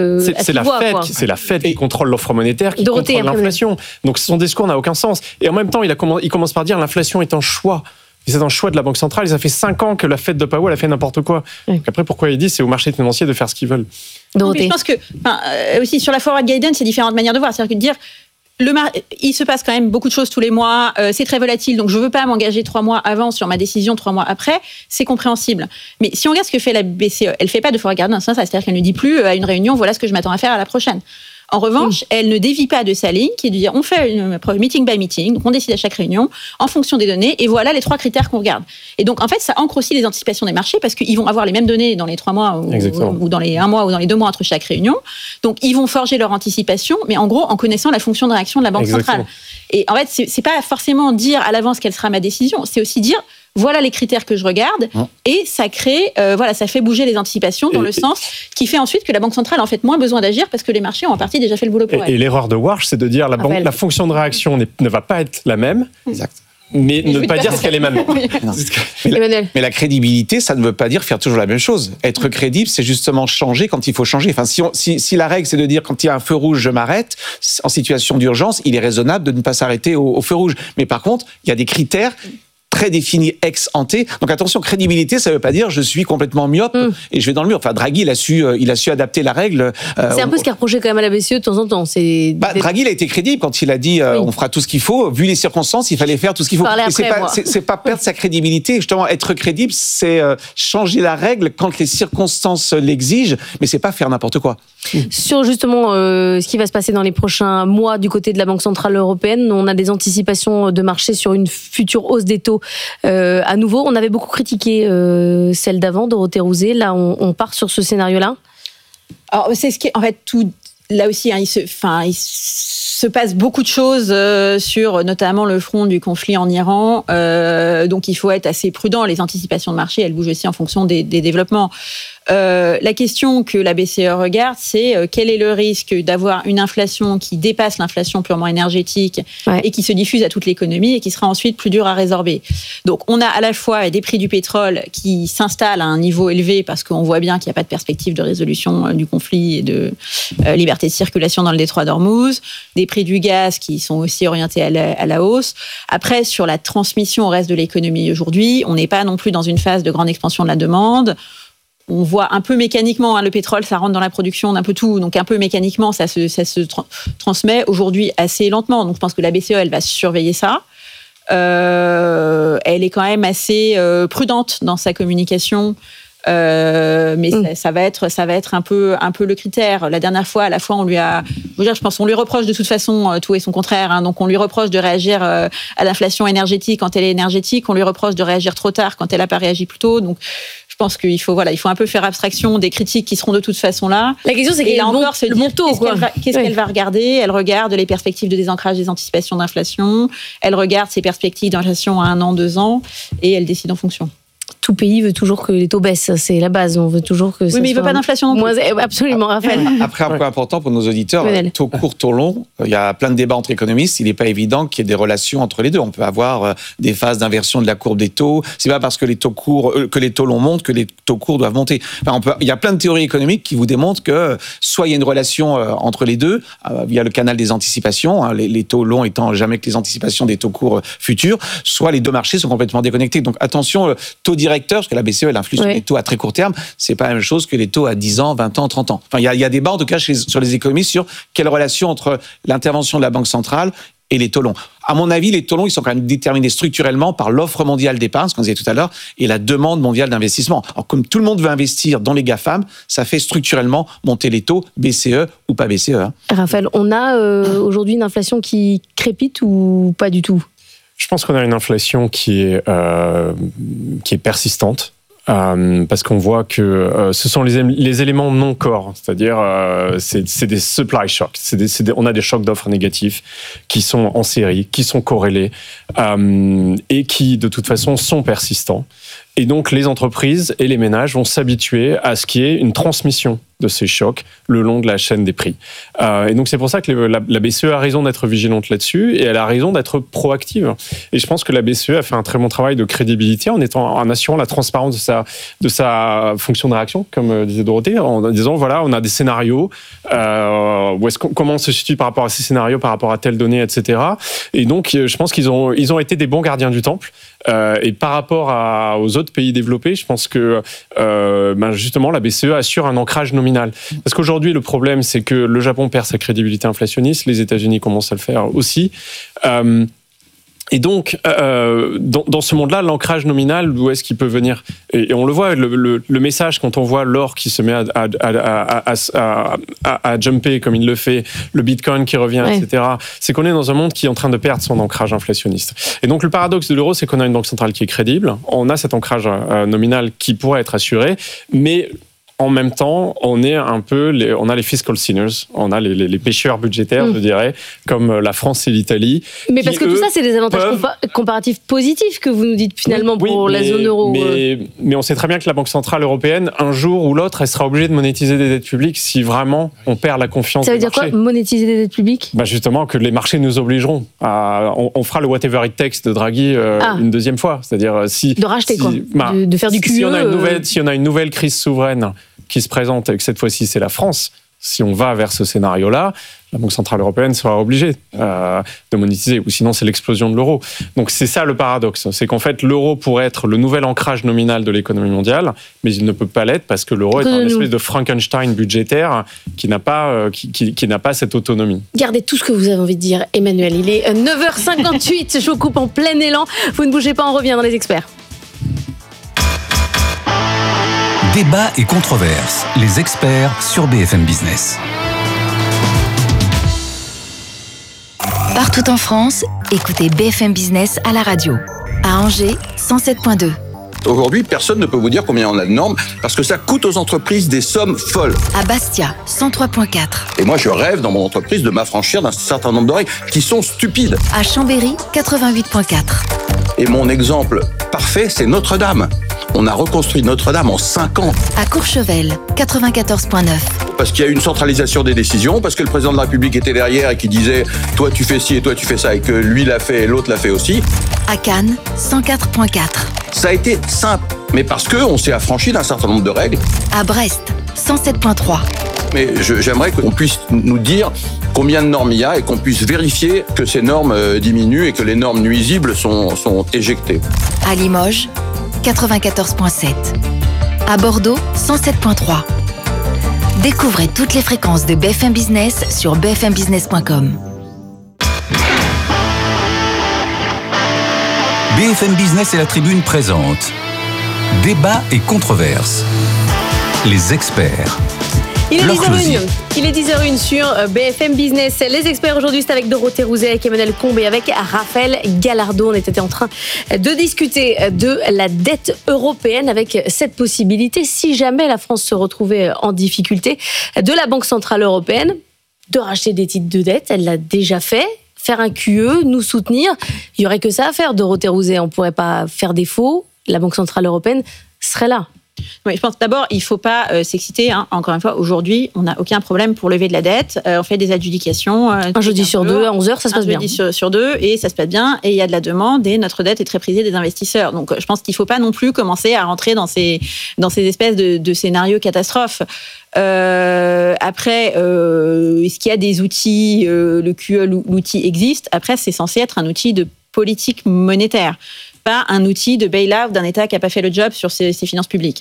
c'est la Fed qui contrôle l'offre monétaire, qui contrôle l'inflation. Donc son discours n'a aucun sens. Et en même temps, il commence par dire l'inflation est un choix. Et c'est un choix de la Banque centrale. Ça fait 5 ans que la Fed de Powell a fait n'importe quoi. Donc après, pourquoi il dit c'est aux marchés financiers de faire ce qu'ils veulent. Je pense que aussi sur la forward guidance, il y a différentes manières de voir. C'est-à-dire que de dire il se passe quand même beaucoup de choses tous les mois, c'est très volatile, donc je veux pas m'engager 3 mois avant sur ma décision 3 mois après, c'est compréhensible. Mais si on regarde ce que fait la BCE, elle fait pas de forward guidance, c'est-à-dire qu'elle ne dit plus à une réunion, voilà ce que je m'attends à faire à la prochaine. En revanche, elle ne dévie pas de sa ligne, qui est de dire on fait une meeting by meeting, donc on décide à chaque réunion en fonction des données, et voilà les 3 critères qu'on regarde. Et donc en fait, ça ancre aussi les anticipations des marchés parce qu'ils vont avoir les mêmes données dans les 3 mois ou dans les 1 mois ou dans les 2 mois entre chaque réunion. Donc ils vont forger leur anticipation, mais en gros en connaissant la fonction de réaction de la Banque centrale. Et en fait, c'est pas forcément dire à l'avance quelle sera ma décision, c'est aussi dire voilà les critères que je regarde, et ça crée, ça fait bouger les anticipations dans le sens qui fait ensuite que la Banque centrale a en fait moins besoin d'agir parce que les marchés ont en partie déjà fait le boulot pour elle. Et l'erreur de Warsh, c'est de dire la fonction de réaction ne va pas être la même. Exact. Mais ne pas dire ce qu'elle est maintenant. Mais la crédibilité, ça ne veut pas dire faire toujours la même chose. Être crédible, c'est justement changer quand il faut changer. Enfin, si la règle, c'est de dire quand il y a un feu rouge, je m'arrête, en situation d'urgence, il est raisonnable de ne pas s'arrêter au feu rouge. Mais par contre, il y a des critères très défini ex ante. Donc attention, crédibilité, ça veut pas dire je suis complètement myope et je vais dans le mur. Enfin, Draghi, il a su adapter la règle. C'est un peu ce qu'a reproché quand même à la BCE de temps en temps. Draghi, il a été crédible quand il a dit on fera tout ce qu'il faut. Vu les circonstances, il fallait faire tout ce qu'il faut. C'est pas perdre sa crédibilité. Justement, être crédible, c'est changer la règle quand les circonstances l'exigent, mais c'est pas faire n'importe quoi. Sur justement ce qui va se passer dans les prochains mois du côté de la Banque centrale européenne, on a des anticipations de marché sur une future hausse des taux. À nouveau, on avait beaucoup critiqué celle d'avant, Dorothée Rouzet. Là, on part sur ce scénario-là. Alors, c'est ce qui, en fait, tout là aussi, il se passe beaucoup de choses sur notamment le front du conflit en Iran. Donc, il faut être assez prudent. Les anticipations de marché, elles bougent aussi en fonction des développements. La question que la BCE regarde, c'est quel est le risque d'avoir une inflation qui dépasse l'inflation purement énergétique et qui se diffuse à toute l'économie et qui sera ensuite plus dure à résorber. Donc, on a à la fois des prix du pétrole qui s'installent à un niveau élevé parce qu'on voit bien qu'il n'y a pas de perspective de résolution du conflit et de liberté de circulation dans le détroit d'Ormuz, des prix du gaz qui sont aussi orientés à la hausse. Après, sur la transmission au reste de l'économie aujourd'hui, on n'est pas non plus dans une phase de grande expansion de la demande. On voit un peu mécaniquement, le pétrole, ça rentre dans la production d'un peu tout, donc un peu mécaniquement, ça se transmet aujourd'hui assez lentement. Donc je pense que la BCE, elle va surveiller ça. Elle est quand même assez prudente dans sa communication Mais ça va être un peu le critère. La dernière fois, à la fois, je pense qu'on lui reproche de toute façon tout et son contraire. Hein. Donc, on lui reproche de réagir à l'inflation énergétique quand elle est énergétique. On lui reproche de réagir trop tard quand elle n'a pas réagi plus tôt. Donc, je pense qu'il faut un peu faire abstraction des critiques qui seront de toute façon là. La question, c'est qu'est-ce qu'elle va regarder. Elle regarde les perspectives de désancrage des anticipations d'inflation. Elle regarde ses perspectives d'inflation à 1 an, 2 ans, et elle décide en fonction. Tout pays veut toujours que les taux baissent, c'est la base. On veut toujours que. Oui, mais il veut pas d'inflation non plus. Absolument, Raphaël. Après, un point important pour nos auditeurs, taux court, taux long, il y a plein de débats entre économistes. Il n'est pas évident qu'il y ait des relations entre les deux. On peut avoir des phases d'inversion de la courbe des taux. C'est pas parce que les taux courts, que les taux longs montent que les taux courts doivent monter. Il y a plein de théories économiques qui vous démontrent que soit il y a une relation entre les deux via le canal des anticipations, les taux longs étant jamais que les anticipations des taux courts futurs, soit les deux marchés sont complètement déconnectés. Donc attention, taux directeur, parce que la BCE, elle influe sur les taux à très court terme, c'est pas la même chose que les taux à 10 ans, 20 ans, 30 ans. Enfin, il y a débat, en tout cas, sur les économistes sur quelle relation entre l'intervention de la Banque centrale et les taux longs. À mon avis, les taux longs, ils sont quand même déterminés structurellement par l'offre mondiale d'épargne, ce qu'on disait tout à l'heure, et la demande mondiale d'investissement. Alors, comme tout le monde veut investir dans les GAFAM, ça fait structurellement monter les taux, BCE ou pas BCE. Hein. Raphaël, on a aujourd'hui une inflation qui crépite ou pas du tout ? Je pense qu'on a une inflation qui est persistante. Parce qu'on voit que ce sont les éléments non corps, c'est-à-dire c'est des supply shocks, on a des chocs d'offres négatifs qui sont en série, qui sont corrélés et qui de toute façon sont persistants. Et donc les entreprises et les ménages vont s'habituer à ce qu'il y ait une transmission de ces chocs le long de la chaîne des prix. Et donc c'est pour ça que la BCE a raison d'être vigilante là-dessus et elle a raison d'être proactive. Et je pense que la BCE a fait un très bon travail de crédibilité en assurant la transparence de sa fonction de réaction, comme disait Dorothée, en disant voilà, on a des scénarios, comment on se situe par rapport à ces scénarios, par rapport à telle donnée, etc. Et donc je pense qu'ils ont été des bons gardiens du temple. Et par rapport aux autres pays développés, je pense que justement la BCE assure un ancrage nominal. Parce qu'aujourd'hui, le problème, c'est que le Japon perd sa crédibilité inflationniste, les États-Unis commencent à le faire aussi. Et donc, dans ce monde-là, l'ancrage nominal, d'où est-ce qu'il peut venir ? Et on le voit, le message, quand on voit l'or qui se met à jumper comme il le fait, le bitcoin qui revient, etc., c'est qu'on est dans un monde qui est en train de perdre son ancrage inflationniste. Et donc, le paradoxe de l'euro, c'est qu'on a une banque centrale qui est crédible, on a cet ancrage nominal qui pourrait être assuré, mais en même temps, on a les fiscal sinners, on a les pêcheurs budgétaires, je dirais, comme la France et l'Italie. Mais parce que tout ça, c'est des avantages comparatifs positifs que vous nous dites finalement pour la zone euro. Mais on sait très bien que la Banque Centrale Européenne, un jour ou l'autre, elle sera obligée de monétiser des dettes publiques si vraiment on perd la confiance des marchés. Ça veut dire quoi, monétiser des dettes publiques ? Justement, que les marchés nous obligeront à... On fera le whatever it takes de Draghi une deuxième fois. C'est-à-dire de racheter de faire du QE. Si on a une nouvelle crise souveraine qui se présente, et que cette fois-ci c'est la France, si on va vers ce scénario-là, la Banque Centrale Européenne sera obligée de monétiser, ou sinon c'est l'explosion de l'euro. Donc c'est ça le paradoxe, c'est qu'en fait l'euro pourrait être le nouvel ancrage nominal de l'économie mondiale, mais il ne peut pas l'être parce que l'euro est un espèce de Frankenstein budgétaire qui n'a pas cette autonomie. Gardez tout ce que vous avez envie de dire, Emmanuel. Il est 9h58, je vous coupe en plein élan. Vous ne bougez pas, on revient dans les experts. Débat et controverses, les experts sur BFM Business. Partout en France, écoutez BFM Business à la radio. À Angers, 107.2. Aujourd'hui, personne ne peut vous dire combien on a de normes parce que ça coûte aux entreprises des sommes folles. À Bastia, 103.4. Et moi, je rêve dans mon entreprise de m'affranchir d'un certain nombre de règles qui sont stupides. À Chambéry, 88.4. Et mon exemple parfait, c'est Notre-Dame. On a reconstruit Notre-Dame en 5 ans. À Courchevel, 94.9. Parce qu'il y a eu une centralisation des décisions, parce que le président de la République était derrière et qui disait « toi tu fais ci et toi tu fais ça » et que lui l'a fait et l'autre l'a fait aussi. À Cannes, 104.4. Ça a été simple, mais parce qu'on s'est affranchi d'un certain nombre de règles. À Brest, 107.3. Mais j'aimerais qu'on puisse nous dire combien de normes il y a et qu'on puisse vérifier que ces normes diminuent et que les normes nuisibles sont éjectées. À Limoges, 94.7. À Bordeaux, 107.3. Découvrez toutes les fréquences de BFM Business sur bfmbusiness.com. BFM Business et la Tribune présentent Débat et controverse. Les experts. Il est Laure 10h01. Il est 10h01 sur BFM Business. Les experts aujourd'hui, c'est avec Dorothée Rouzet, avec Emmanuel Combe et avec Raphaël Gallardo. On était en train de discuter de la dette européenne avec cette possibilité, si jamais la France se retrouvait en difficulté, de la Banque Centrale Européenne de racheter des titres de dette. Elle l'a déjà fait. Faire un QE, nous soutenir. Il n'y aurait que ça à faire, Dorothée Rouzet. On ne pourrait pas faire défaut. La Banque Centrale Européenne serait là. Oui, je pense d'abord, il ne faut pas s'exciter. Encore une fois, aujourd'hui, on n'a aucun problème pour lever de la dette. On fait des adjudications. Un jeudi sur deux, à 11h, ça se passe bien. Un jeudi sur deux, et ça se passe bien. Et il y a de la demande, et notre dette est très prisée des investisseurs. Donc, je pense qu'il ne faut pas non plus commencer à rentrer dans ces espèces de scénarios catastrophes. Après, est-ce qu'il y a des outils, le QE, l'outil existe. Après, c'est censé être un outil de politique monétaire, pas un outil de bail-out d'un État qui n'a pas fait le job sur ses finances publiques.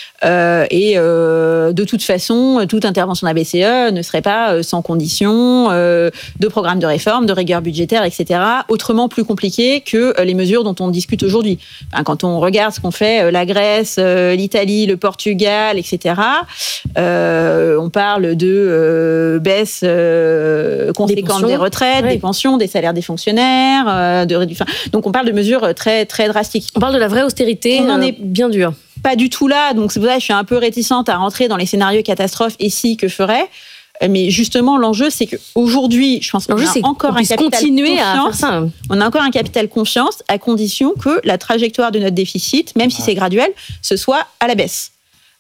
De toute façon, toute intervention de la BCE ne serait pas sans condition de programme de réforme, de rigueur budgétaire, etc., autrement plus compliqué que les mesures dont on discute aujourd'hui. Quand on regarde ce qu'ont fait la Grèce, l'Italie, le Portugal, etc., on parle de baisse conséquente des retraites, des pensions, des salaires des fonctionnaires, donc on parle de mesures très, très drastiques. On parle de la vraie austérité, on en est bien dur. Pas du tout là, donc c'est pour ça que je suis un peu réticente à rentrer dans les scénarios catastrophes et si, que ferait. Mais justement, l'enjeu, c'est qu'aujourd'hui, je pense qu'on a encore un capital confiance. On a encore un capital confiance à condition que la trajectoire de notre déficit, même si c'est graduel, ce soit à la baisse.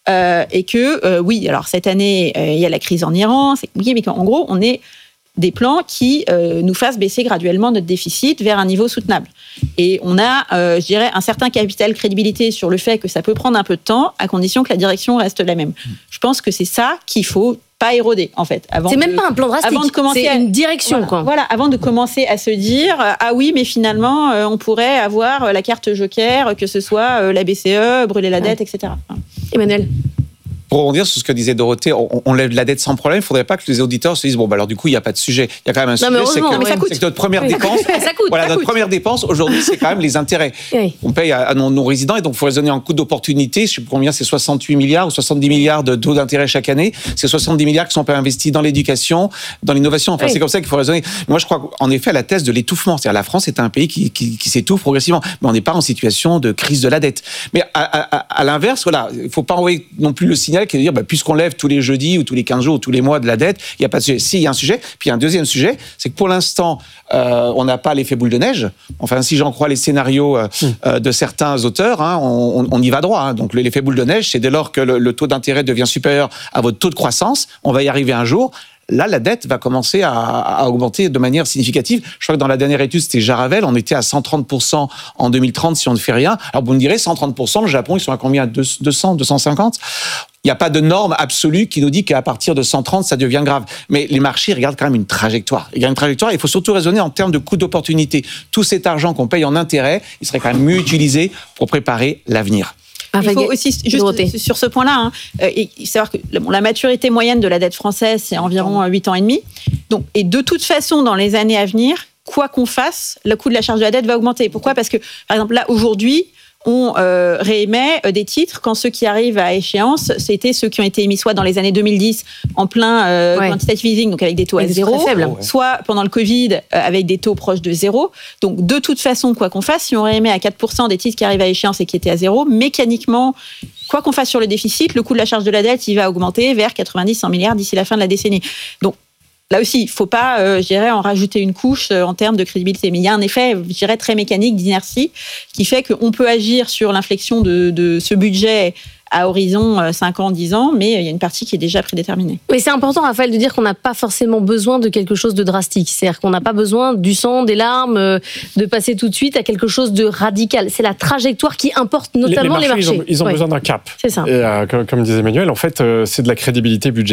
Et que, oui, alors cette année, il y a la crise en Iran, c'est compliqué, mais qu'en gros, on est des plans qui nous fassent baisser graduellement notre déficit vers un niveau soutenable. Et on a, je dirais, un certain capital crédibilité sur le fait que ça peut prendre un peu de temps, à condition que la direction reste la même. Je pense que c'est ça qu'il faut pas éroder, en fait. C'est même pas un plan drastique, c'est une direction. Voilà, avant de commencer à se dire, ah oui, mais finalement, on pourrait avoir la carte joker, que ce soit la BCE, brûler la dette, etc. Emmanuel ? Pour rebondir sur ce que disait Dorothée, on lève la dette sans problème. Il ne faudrait pas que les auditeurs se disent alors du coup, il n'y a pas de sujet. Il y a quand même un sujet, c'est que notre première dépense. Notre première dépense aujourd'hui, c'est quand même les intérêts. Oui. On paye à nos résidents et donc il faut raisonner en coût d'opportunité. Je ne sais plus combien, c'est 68 milliards ou 70 milliards de taux d'intérêt chaque année. C'est 70 milliards qui sont pas investis dans l'éducation, dans l'innovation. Enfin, c'est comme ça qu'il faut raisonner. Moi, je crois qu'en effet, la thèse de l'étouffement, c'est-à-dire la France est un pays qui s'étouffe progressivement, mais on n'est pas en situation de crise de la dette. Mais à l'inverse, il ne faut pas envoyer non plus le signal qui est de dire, puisqu'on lève tous les jeudis ou tous les 15 jours ou tous les mois de la dette, il n'y a pas de sujet. Si, il y a un sujet. Puis il y a un deuxième sujet, c'est que pour l'instant, on n'a pas l'effet boule de neige. Enfin, si j'en crois les scénarios de certains auteurs, on y va droit. Donc l'effet boule de neige, c'est dès lors que le taux d'intérêt devient supérieur à votre taux de croissance, on va y arriver un jour. Là, la dette va commencer à augmenter de manière significative. Je crois que dans la dernière étude, c'était Jaravel, on était à 130% en 2030 si on ne fait rien. Alors vous me direz, 130%, le Japon, ils sont à combien ? 200, 250 ? Il n'y a pas de norme absolue qui nous dit qu'à partir de 130, ça devient grave. Mais les marchés regardent quand même une trajectoire. Il y a une trajectoire, il faut surtout raisonner en termes de coût d'opportunité. Tout cet argent qu'on paye en intérêt, il serait quand même mieux utilisé pour préparer l'avenir. Il faut aussi, juste sur ce point-là, savoir que la maturité moyenne de la dette française, c'est environ 8 ans et demi. Donc, et de toute façon, dans les années à venir, quoi qu'on fasse, le coût de la charge de la dette va augmenter. Pourquoi ? Parce que, par exemple, là, aujourd'hui, on réémet des titres quand ceux qui arrivent à échéance, c'était ceux qui ont été émis soit dans les années 2010 en plein quantitative easing, donc avec des taux à zéro, soit pendant le Covid avec des taux proches de zéro. Donc de toute façon, quoi qu'on fasse, si on réémet à 4% des titres qui arrivent à échéance et qui étaient à zéro, mécaniquement, quoi qu'on fasse sur le déficit, le coût de la charge de la dette, il va augmenter vers 90-100 milliards d'ici la fin de la décennie. Donc là aussi, il ne faut pas, en rajouter une couche en termes de crédibilité. Mais il y a un effet, très mécanique d'inertie qui fait qu'on peut agir sur l'inflexion de ce budget à horizon 5 ans, 10 ans, mais il y a une partie qui est déjà prédéterminée. Mais c'est important, Raphaël, de dire qu'on n'a pas forcément besoin de quelque chose de drastique. C'est-à-dire qu'on n'a pas besoin du sang, des larmes, de passer tout de suite à quelque chose de radical. C'est la trajectoire qui importe notamment les marchés. Ils ont besoin d'un cap. C'est ça. Et comme disait Emmanuel, en fait, c'est de la crédibilité budgétaire.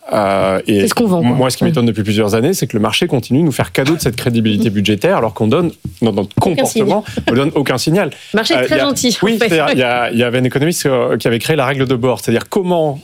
Et c'est ce qu'on vend, quoi. Moi, ce qui m'étonne depuis plusieurs années, c'est que le marché continue de nous faire cadeau de cette crédibilité budgétaire, alors qu'on donne, dans notre comportement, on ne donne aucun signal. Le marché est très gentil. Oui, en fait. il y avait un économiste qui avait créé la règle de Bohr, c'est-à-dire comment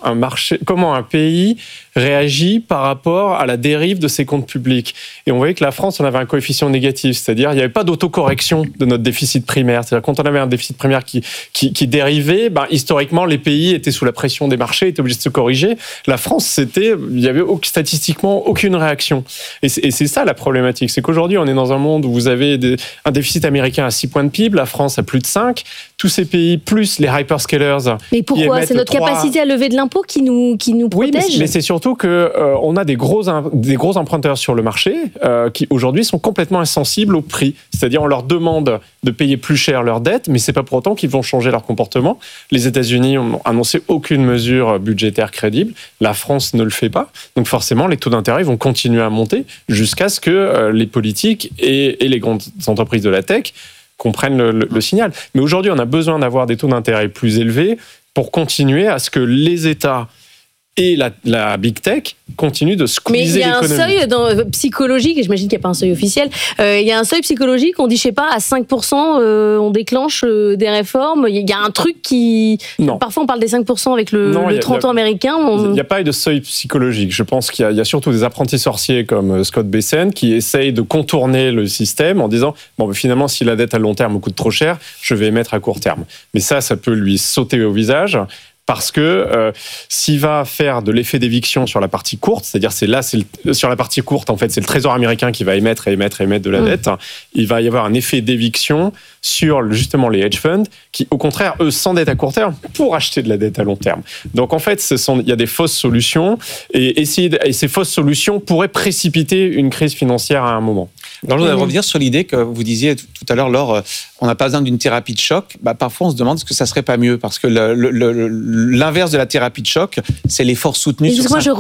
un pays réagit par rapport à la dérive de ses comptes publics. Et on voyait que la France, on avait un coefficient négatif, c'est-à-dire il n'y avait pas d'autocorrection de notre déficit primaire. C'est-à-dire quand on avait un déficit primaire qui dérivait, historiquement, les pays étaient sous la pression des marchés, étaient obligés de se corriger. La France, il n'y avait statistiquement aucune réaction. Et c'est ça la problématique, c'est qu'aujourd'hui, on est dans un monde où vous avez un déficit américain à 6 points de PIB, la France à plus de 5, tous ces pays, plus les hyperscalers. Mais pourquoi ? C'est notre capacité à lever de l'impôt qui nous protège ? Oui, mais c'est surtout qu'on a des gros emprunteurs sur le marché qui aujourd'hui sont complètement insensibles au prix. C'est-à-dire on leur demande de payer plus cher leurs dettes, mais c'est pas pour autant qu'ils vont changer leur comportement. Les États-Unis ont annoncé aucune mesure budgétaire crédible. La France ne le fait pas. Donc forcément, les taux d'intérêt vont continuer à monter jusqu'à ce que les politiques et les grandes entreprises de la tech comprennent le signal. Mais aujourd'hui, on a besoin d'avoir des taux d'intérêt plus élevés pour continuer à ce que les États et la big tech continue de squeezer l'économie. Mais il y a un seuil psychologique, et j'imagine qu'il n'y a pas un seuil officiel, il y a un seuil psychologique, on dit, je sais pas, à 5%, on déclenche des réformes. Il y a un truc qui... Non. Parfois, on parle des 5% avec le 30 ans américain. Il n'y a pas eu de seuil psychologique. Je pense qu'il y a surtout des apprentis sorciers comme Scott Bessent qui essayent de contourner le système en disant, finalement, si la dette à long terme coûte trop cher, je vais émettre à court terme. Mais ça peut lui sauter au visage. Parce que s'il va faire de l'effet d'éviction sur la partie courte, c'est-à-dire sur la partie courte, en fait, c'est le Trésor américain qui va émettre de la dette, il va y avoir un effet d'éviction sur justement les hedge funds qui, au contraire, eux, s'endettent à court terme pour acheter de la dette à long terme. Donc, en fait, il y a des fausses solutions et ces fausses solutions pourraient précipiter une crise financière à un moment. Alors, je voudrais revenir sur l'idée que vous disiez tout à l'heure, Laure, on n'a pas besoin d'une thérapie de choc. Parfois, on se demande est-ce que ça serait pas mieux, parce que l'inverse de la thérapie de choc, c'est l'effort soutenu. Moi, je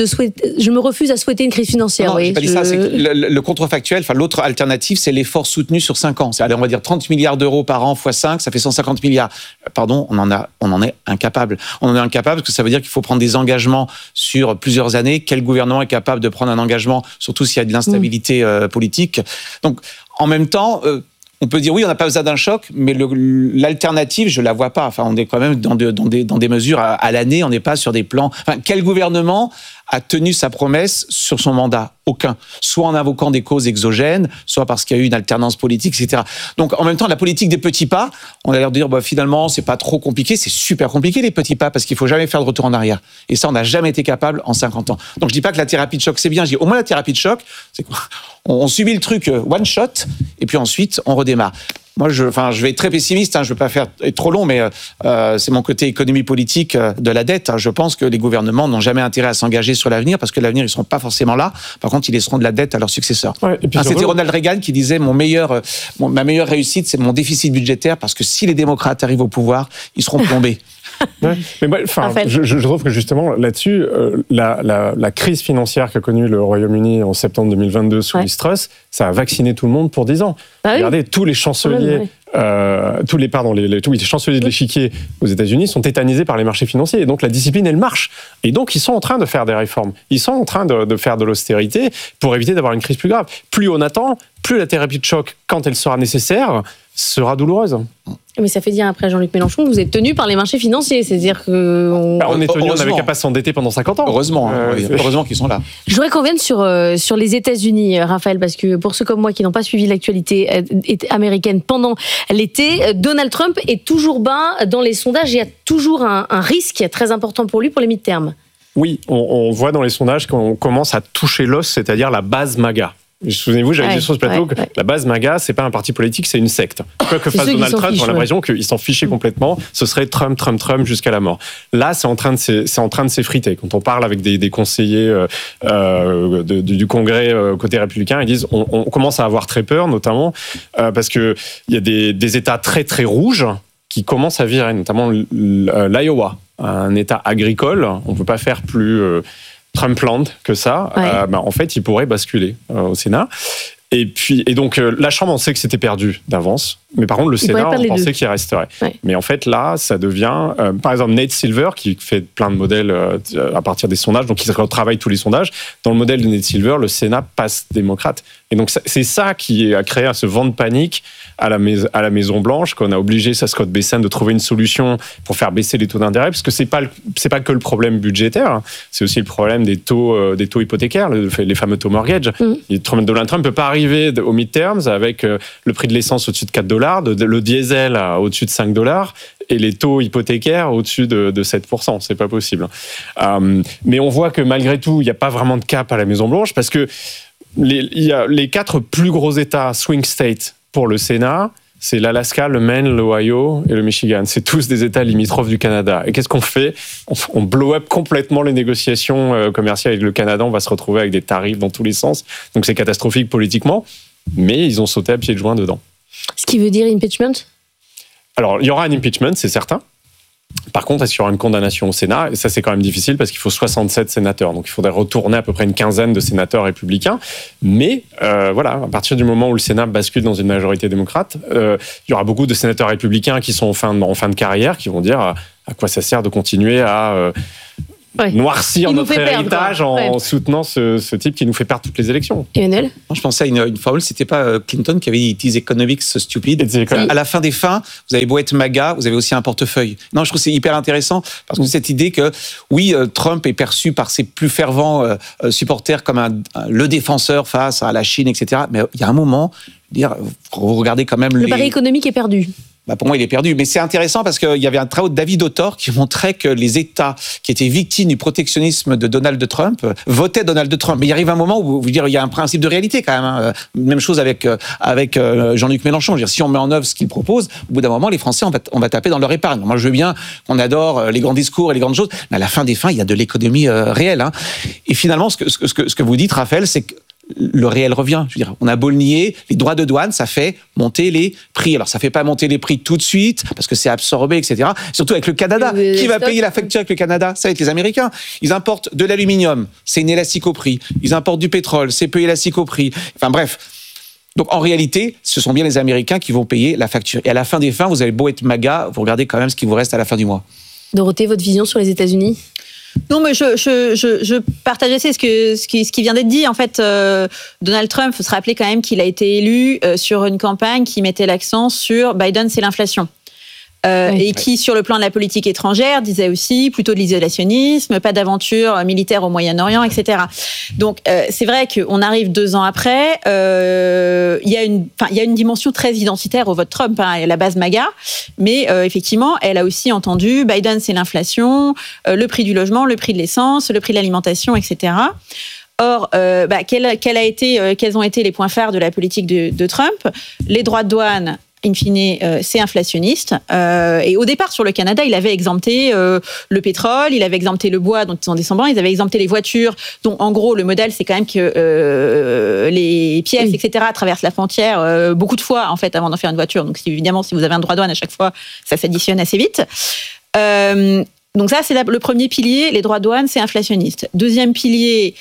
me refuse à souhaiter une crise financière. Non, j'ai pas dit ça. C'est que le contrefactuel, l'autre alternative, c'est l'effort soutenu sur 5 ans. C'est, on va dire 30 milliards d'euros par an x 5, ça fait 150 milliards. Pardon, on en est incapable. On en est incapable parce que ça veut dire qu'il faut prendre des engagements sur plusieurs années. Quel gouvernement est capable de prendre un engagement, surtout s'il y a de l'instabilité politique? Donc, en même temps, on peut dire oui, on n'a pas besoin d'un choc, mais l'alternative, je la vois pas. Enfin, on est quand même dans des mesures à l'année. On n'est pas sur des plans. Enfin, quel gouvernement a tenu sa promesse sur son mandat? Aucun. Soit en invoquant des causes exogènes, soit parce qu'il y a eu une alternance politique, etc. Donc, en même temps, la politique des petits pas, on a l'air de dire, finalement, c'est pas trop compliqué. C'est super compliqué, les petits pas, parce qu'il faut jamais faire de retour en arrière. Et ça, on n'a jamais été capable en 50 ans. Donc, je dis pas que la thérapie de choc, c'est bien. Je dis, au moins, la thérapie de choc, c'est quoi? On subit le truc one shot, et puis ensuite, on redémarre. Moi, je vais être très pessimiste, je ne veux pas être trop long, mais c'est mon côté économie politique de la dette. Je pense que les gouvernements n'ont jamais intérêt à s'engager sur l'avenir, parce que l'avenir, ils ne seront pas forcément là. Par contre, ils laisseront de la dette à leurs successeurs. Ouais, c'était Ronald Reagan qui disait ma meilleure réussite, c'est mon déficit budgétaire, parce que si les démocrates arrivent au pouvoir, ils seront plombés. Ouais. Mais je trouve que justement là-dessus, la crise financière qu'a connue le Royaume-Uni en septembre 2022 sous Liz Truss, ça a vacciné tout le monde pour 10 ans. Regardez, tous les chanceliers, tous les chanceliers de l'échiquier aux États-Unis sont tétanisés par les marchés financiers. Et donc la discipline, elle marche. Et donc ils sont en train de faire des réformes. Ils sont en train de faire de l'austérité pour éviter d'avoir une crise plus grave. Plus on attend, plus la thérapie de choc, quand elle sera nécessaire, sera douloureuse. Mais ça fait dire après Jean-Luc Mélenchon que vous êtes tenu par les marchés financiers. C'est-à-dire que... on est tenu, on n'avait qu'à pas s'endetter pendant 50 ans. Heureusement, heureusement qu'ils sont là. Je voudrais qu'on vienne sur les États-Unis, Raphaël, parce que pour ceux comme moi qui n'ont pas suivi l'actualité américaine pendant l'été, Donald Trump est toujours bas dans les sondages. Il y a toujours un risque très important pour lui pour les mi-termes. Oui, on voit dans les sondages qu'on commence à toucher l'os, c'est-à-dire la base MAGA. Souvenez-vous, j'avais dit sur ce plateau que la base MAGA, c'est pas un parti politique, c'est une secte. Quoi que fasse Donald Trump, on a l'impression qu'ils s'en fichaient complètement. Ce serait Trump jusqu'à la mort. Là, c'est en train de s'effriter. Quand on parle avec des conseillers du Congrès côté républicain, ils disent on commence à avoir très peur, notamment parce que il y a des États très très rouges qui commencent à virer, notamment l'Iowa, un État agricole. On peut pas faire plus Trumpland que ça, en fait, il pourrait basculer au Sénat. Et donc, la Chambre, on sait que c'était perdu d'avance. Mais par contre, le Sénat, pourrait on perdre les pensait deux. qu'il resterait. Ouais. Mais en fait, là, ça devient... par exemple, Nate Silver, qui fait plein de modèles à partir des sondages, donc il retravaille tous les sondages. Dans le modèle de Nate Silver, le Sénat passe démocrate. Et donc, c'est ça qui a créé ce vent de panique à la Maison-Blanche, qu'on a obligé Scott Bessent de trouver une solution pour faire baisser les taux d'intérêt, parce que c'est pas que le problème budgétaire, hein. C'est aussi le problème des taux hypothécaires, les fameux taux mortgage. Donald Trump peut pas arriver aux midterms avec le prix de l'essence au-dessus de $4, le diesel au-dessus de $5 et les taux hypothécaires au-dessus de 7%. C'est pas possible. Mais on voit que malgré tout, il n'y a pas vraiment de cap à la Maison-Blanche, parce que il y a les 4 plus gros États swing states pour le Sénat, c'est l'Alaska, le Maine, l'Ohio et le Michigan. C'est tous des États limitrophes du Canada. Et qu'est-ce qu'on fait ? On blow up complètement les négociations commerciales avec le Canada. On va se retrouver avec des tarifs dans tous les sens. Donc c'est catastrophique politiquement, mais ils ont sauté à pieds joints dedans. Ce qui veut dire impeachment ? Alors, il y aura un impeachment, c'est certain. Par contre, est-ce qu'il y aura une condamnation au Sénat ? Et ça, c'est quand même difficile parce qu'il faut 67 sénateurs. Donc, il faudrait retourner à peu près une quinzaine de sénateurs républicains. Mais voilà, à partir du moment où le Sénat bascule dans une majorité démocrate, il y aura beaucoup de sénateurs républicains qui sont en fin de carrière, qui vont dire à quoi ça sert de continuer à noircir notre héritage en soutenant ce type qui nous fait perdre toutes les élections. Emmanuel ? Moi, je pensais à une formule, c'était pas Clinton qui avait dit « It is economics stupid ». À la fin des fins, vous avez beau être MAGA, vous avez aussi un portefeuille. Non, je trouve que c'est hyper intéressant, parce que cette idée que, oui, Trump est perçu par ses plus fervents supporters comme le défenseur face à la Chine, etc. Mais il y a un moment, vous regardez quand même le pari économique est perdu. Pour moi, il est perdu. Mais c'est intéressant parce qu'il y avait un travail de David Autor qui montrait que les États qui étaient victimes du protectionnisme de Donald Trump votaient Donald Trump. Mais il arrive un moment où il y a un principe de réalité quand même. Hein. Même chose avec Jean-Luc Mélenchon. Si on met en œuvre ce qu'il propose, au bout d'un moment, les Français, on va taper dans leur épargne. Moi, je veux bien qu'on adore les grands discours et les grandes choses, mais à la fin des fins, il y a de l'économie réelle. Hein. Et finalement, ce que vous dites, Raphaël, c'est que le réel revient. Je veux dire, on a beau le nier, les droits de douane, ça fait monter les prix. Alors, ça fait pas monter les prix tout de suite, parce que c'est absorbé, etc. Surtout avec le Canada. Qui va payer la facture avec le Canada ? Ça va être les Américains. Ils importent de l'aluminium, c'est inélastique au prix. Ils importent du pétrole, c'est peu élastique au prix. Enfin bref. Donc, en réalité, ce sont bien les Américains qui vont payer la facture. Et à la fin des fins, vous avez beau être MAGA, vous regardez quand même ce qui vous reste à la fin du mois. Dorothée, votre vision sur les États-Unis ? Non, mais je partage assez ce qui vient d'être dit. En fait, Donald Trump, il faut se rappeler quand même qu'il a été élu sur une campagne qui mettait l'accent sur Biden, c'est l'inflation. Et qui, sur le plan de la politique étrangère, disait aussi plutôt de l'isolationnisme, pas d'aventure militaire au Moyen-Orient, etc. Donc, c'est vrai qu'on arrive 2 ans après. Il y a une dimension très identitaire au vote Trump, hein, la base MAGA, mais effectivement, elle a aussi entendu Biden, c'est l'inflation, le prix du logement, le prix de l'essence, le prix de l'alimentation, etc. Or, quels ont été les points phares de la politique de Trump ? Les droits de douane. In fine, c'est inflationniste. Et au départ, sur le Canada, il avait exempté le pétrole, il avait exempté le bois, dont ils sont descendants, ils avaient exempté les voitures, dont en gros, le modèle, c'est quand même que les pièces, etc., traversent la frontière beaucoup de fois, en fait, avant d'en faire une voiture. Donc, évidemment, si vous avez un droit de douane à chaque fois, ça s'additionne assez vite. Donc ça, c'est le premier pilier, les droits de douane, c'est inflationniste. Deuxième pilier,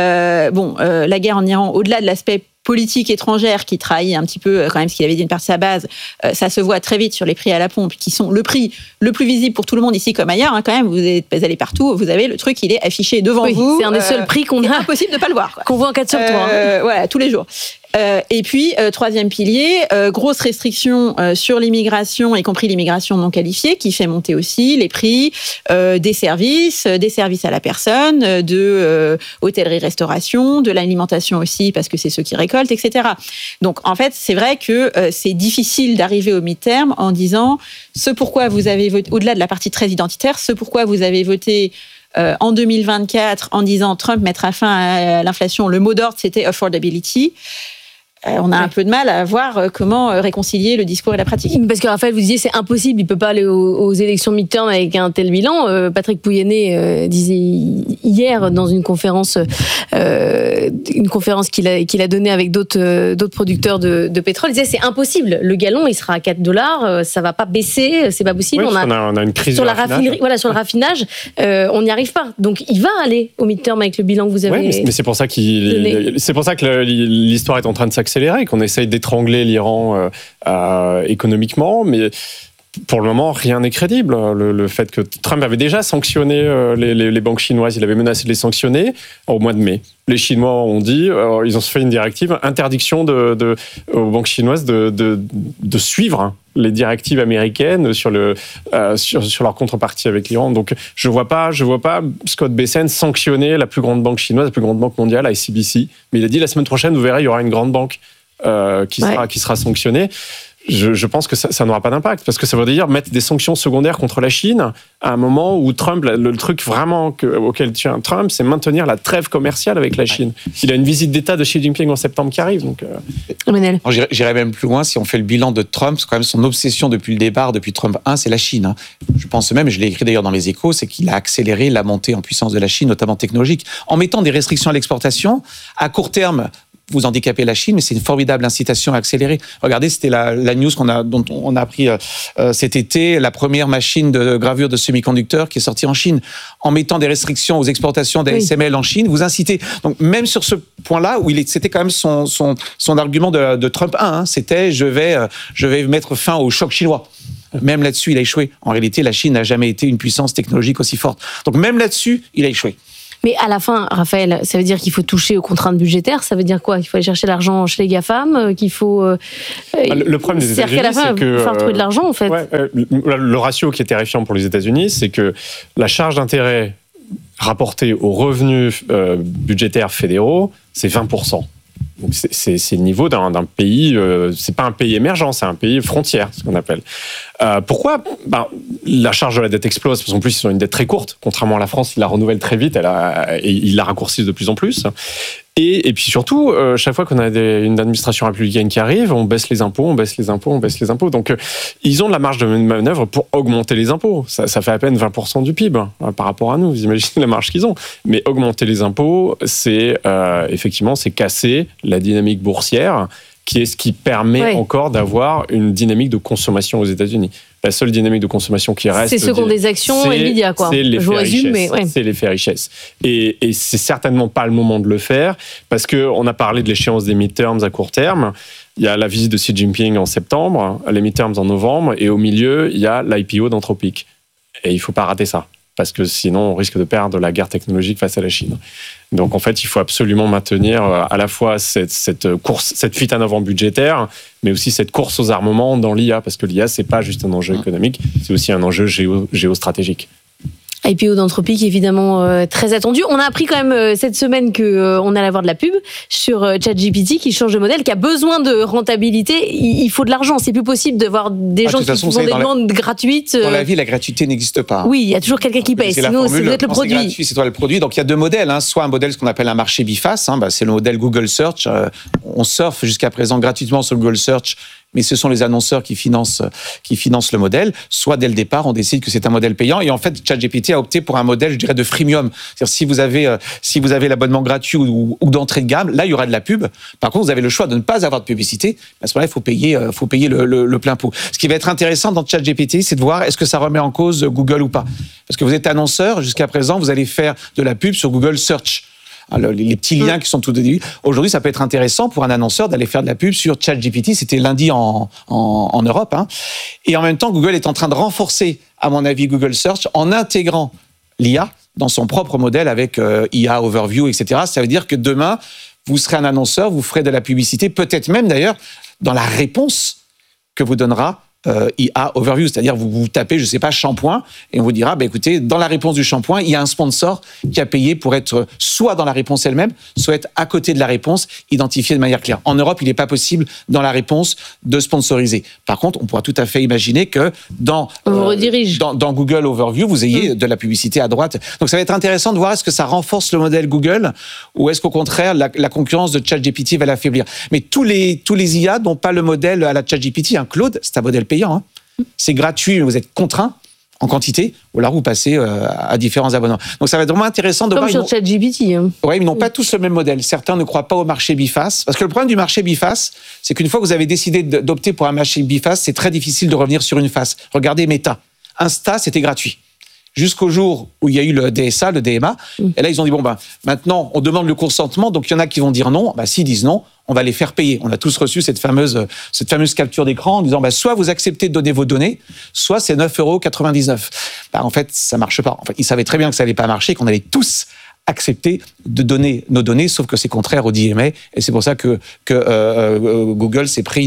la guerre en Iran, au-delà de l'aspect politique étrangère qui trahit un petit peu quand même ce qu'il avait dit une partie de sa base, ça se voit très vite sur les prix à la pompe, qui sont le prix le plus visible pour tout le monde ici comme ailleurs. Hein, quand même, vous allez partout, vous avez le truc, il est affiché devant vous. C'est un des seuls prix qu'on a. C'est impossible de ne pas le voir. Quoi. Qu'on voit en 4 sur 3. Voilà, tous les jours. Et puis, troisième pilier, grosse restriction sur l'immigration, y compris l'immigration non qualifiée, qui fait monter aussi les prix des services à la personne, de hôtellerie-restauration, de l'alimentation aussi, parce que c'est ceux qui récoltent, etc. Donc, en fait, c'est vrai que c'est difficile d'arriver au mi-terme en disant ce pourquoi vous avez voté, au-delà de la partie très identitaire, ce pourquoi vous avez voté en 2024 en disant Trump mettra fin à l'inflation. Le mot d'ordre, c'était affordability. On a un peu de mal à voir comment réconcilier le discours et la pratique. Parce que Raphaël, vous disiez c'est impossible, il ne peut pas aller aux élections midterm avec un tel bilan. Patrick Pouyanné disait hier dans une conférence qu'il a donnée avec d'autres producteurs de pétrole, il disait c'est impossible, le gallon il sera à $4, ça ne va pas baisser, c'est pas possible. Oui, on a une crise sur de la raffinerie. Voilà, sur le raffinage, on n'y arrive pas. Donc il va aller au midterm avec le bilan que vous avez. Mais c'est pour ça que l'histoire est en train de s'accélérer accélérer, qu'on essaye d'étrangler l'Iran économiquement, mais pour le moment, rien n'est crédible. Le fait que Trump avait déjà sanctionné les banques chinoises, il avait menacé de les sanctionner au mois de mai. Les Chinois ont dit, ils ont fait une directive, interdiction aux banques chinoises de suivre les directives américaines sur leur contrepartie avec l'Iran. Donc je vois pas Scott Bessent sanctionner la plus grande banque chinoise, la plus grande banque mondiale, ICBC. Mais il a dit la semaine prochaine, vous verrez, il y aura une grande banque qui sera sanctionnée. Je pense que ça n'aura pas d'impact, parce que ça veut dire mettre des sanctions secondaires contre la Chine à un moment où Trump, le truc vraiment auquel tient Trump, c'est maintenir la trêve commerciale avec la Chine. Il a une visite d'État de Xi Jinping en septembre qui arrive. Donc, J'irais même plus loin, si on fait le bilan de Trump, c'est quand même son obsession depuis le départ, depuis Trump 1, c'est la Chine. Je pense même, je l'ai écrit d'ailleurs dans les Échos, c'est qu'il a accéléré la montée en puissance de la Chine, notamment technologique, en mettant des restrictions à l'exportation. À court terme, vous handicapez la Chine, mais c'est une formidable incitation à accélérer. Regardez, c'était la news dont on a appris cet été, la première machine de gravure de semi-conducteurs qui est sortie en Chine. En mettant des restrictions aux exportations d'ASML en Chine, vous incitez. Donc même sur ce point-là, où c'était quand même son argument de Trump 1, c'était je vais mettre fin au choc chinois. Même là-dessus, il a échoué. En réalité, la Chine n'a jamais été une puissance technologique aussi forte. Donc même là-dessus, il a échoué. Mais à la fin, Raphaël, ça veut dire qu'il faut toucher aux contraintes budgétaires. Ça veut dire quoi? Qu'il faut aller chercher l'argent chez les GAFAM, qu'il faut... Le problème des États-Unis, c'est que... Il faut trouver de l'argent, en fait. Le ratio qui est terrifiant pour les États-Unis, c'est que la charge d'intérêt rapportée aux revenus budgétaires fédéraux, c'est 20%. Donc c'est le niveau d'un pays, c'est pas un pays émergent, c'est un pays frontière, ce qu'on appelle. Pourquoi? La charge de la dette explose, parce qu'en plus ils ont une dette très courte, contrairement à la France, ils la renouvellent très vite, et ils la raccourcissent de plus en plus. Et puis surtout, chaque fois qu'on a une administration républicaine qui arrive, on baisse les impôts. Donc, ils ont de la marge de manœuvre pour augmenter les impôts. Ça fait à peine 20% du PIB par rapport à nous. Vous imaginez la marge qu'ils ont. Mais augmenter les impôts, c'est effectivement, c'est casser la dynamique boursière, qui est ce qui permet encore d'avoir une dynamique de consommation aux États-Unis. La seule dynamique de consommation qui reste... C'est ceux qui ont des actions Nvidia, quoi. C'est l'effet richesse. Et c'est certainement pas le moment de le faire, parce qu'on a parlé de l'échéance des midterms à court terme. Il y a la visite de Xi Jinping en septembre, les midterms en novembre, et au milieu, il y a l'IPO d'Anthropic. Et il ne faut pas rater ça, parce que sinon, on risque de perdre la guerre technologique face à la Chine. Donc, en fait, il faut absolument maintenir à la fois cette fuite en avant budgétaire, mais aussi cette course aux armements dans l'IA, parce que l'IA, c'est pas juste un enjeu économique, c'est aussi un enjeu géostratégique. IPO d'Anthropic, évidemment, très attendu. On a appris quand même cette semaine qu'on allait avoir de la pub sur ChatGPT qui change de modèle, qui a besoin de rentabilité. Il faut de l'argent. C'est plus possible de voir des gens qui font des demandes gratuites. Dans la vie, la gratuité n'existe pas. Oui, il y a toujours quelqu'un qui paye. Sinon, vous êtes le produit. Gratuit, c'est toi le produit. Donc, il y a deux modèles. Soit un modèle, ce qu'on appelle un marché biface. C'est le modèle Google Search. On surfe jusqu'à présent gratuitement sur Google Search, mais ce sont les annonceurs qui financent le modèle. Soit dès le départ, on décide que c'est un modèle payant. Et en fait, ChatGPT a opté pour un modèle, je dirais, de freemium. C'est-à-dire, si vous avez l'abonnement gratuit ou d'entrée de gamme, là, il y aura de la pub. Par contre, vous avez le choix de ne pas avoir de publicité. À ce moment-là, il faut payer le plein pot. Ce qui va être intéressant dans ChatGPT, c'est de voir est-ce que ça remet en cause Google ou pas. Parce que vous êtes annonceur, jusqu'à présent, vous allez faire de la pub sur Google Search. Alors, les petits liens qui sont tout au début. Aujourd'hui, ça peut être intéressant pour un annonceur d'aller faire de la pub sur ChatGPT. C'était lundi en Europe. Et en même temps, Google est en train de renforcer, à mon avis, Google Search en intégrant l'IA dans son propre modèle avec IA Overview, etc. Ça veut dire que demain, vous serez un annonceur, vous ferez de la publicité, peut-être même d'ailleurs dans la réponse que vous donnera IA Overview, c'est-à-dire vous tapez, je sais pas, shampoing, et on vous dira, écoutez, dans la réponse du shampoing, il y a un sponsor qui a payé pour être soit dans la réponse elle-même, soit être à côté de la réponse, identifié de manière claire. En Europe, il n'est pas possible, dans la réponse, de sponsoriser. Par contre, on pourra tout à fait imaginer que dans Google Overview, vous ayez de la publicité à droite. Donc ça va être intéressant de voir est-ce que ça renforce le modèle Google, ou est-ce qu'au contraire, la concurrence de ChatGPT va l'affaiblir. Mais tous les IA n'ont pas le modèle à la ChatGPT. Claude, c'est un modèle payant. C'est gratuit, vous êtes contraint en quantité, ou alors vous passez à différents abonnements. Donc ça va être vraiment intéressant de voir. Comme sur ChatGPT. Oui, ils n'ont pas tous le même modèle. Certains ne croient pas au marché biface. Parce que le problème du marché biface, c'est qu'une fois que vous avez décidé d'opter pour un marché biface, c'est très difficile de revenir sur une face. Regardez Meta. Insta, c'était gratuit. jusqu'au jour où il y a eu le DSA, le DMA. Et là, ils ont dit, maintenant, on demande le consentement. Donc, il y en a qui vont dire non. S'ils disent non, on va les faire payer. On a tous reçu cette fameuse capture d'écran en disant, soit vous acceptez de donner vos données, soit c'est 9,99 €. En fait, ça marche pas. En fait, ils savaient très bien que ça allait pas marcher, qu'on allait tous accepter de donner nos données, sauf que c'est contraire au DMA, et c'est pour ça que Google s'est pris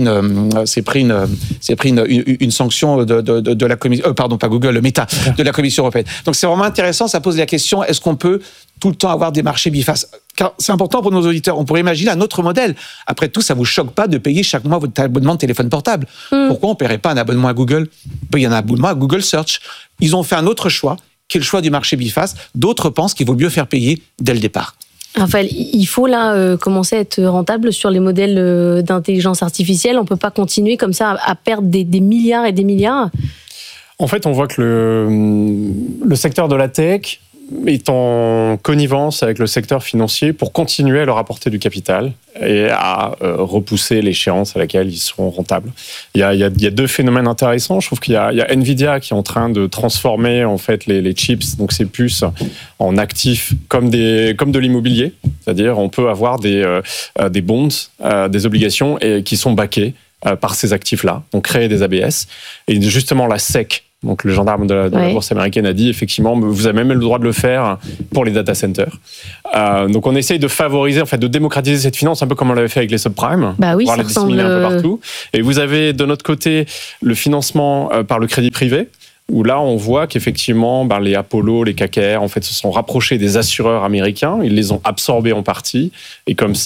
une sanction de la commission, pardon, pas Google, Meta, de la Commission européenne. Donc c'est vraiment intéressant, ça pose la question, est-ce qu'on peut tout le temps avoir des marchés bifaces? Car c'est important pour nos auditeurs, on pourrait imaginer un autre modèle. Après tout, ça vous choque pas de payer chaque mois votre abonnement de téléphone portable. Pourquoi on paierait pas un abonnement à Google? Il y a un abonnement à Google Search. Ils ont fait un autre choix, qui est le choix du marché biface. D'autres pensent qu'il vaut mieux faire payer dès le départ. Raphaël, il faut là commencer à être rentable sur les modèles d'intelligence artificielle. On ne peut pas continuer comme ça à perdre des milliards et des milliards. En fait, on voit que le secteur de la tech est en connivence avec le secteur financier pour continuer à leur apporter du capital et à repousser l'échéance à laquelle ils seront rentables. Il y a deux phénomènes intéressants. Je trouve qu'il y a Nvidia qui est en train de transformer en fait les chips, donc ces puces, en actifs comme de l'immobilier. C'est-à-dire on peut avoir des bonds, des obligations qui sont backées par ces actifs-là, donc créer des ABS. Et justement la SEC, donc le gendarme de la bourse américaine, a dit effectivement, vous avez même le droit de le faire pour les data centers. Donc on essaye de favoriser, en fait, de démocratiser cette finance, un peu comme on l'avait fait avec les subprimes, pouvoir les disséminer un peu partout. Et vous avez de notre côté le financement par le crédit privé, où là on voit qu'effectivement les Apollo, les KKR en fait se sont rapprochés des assureurs américains, ils les ont absorbés en partie, et comme ça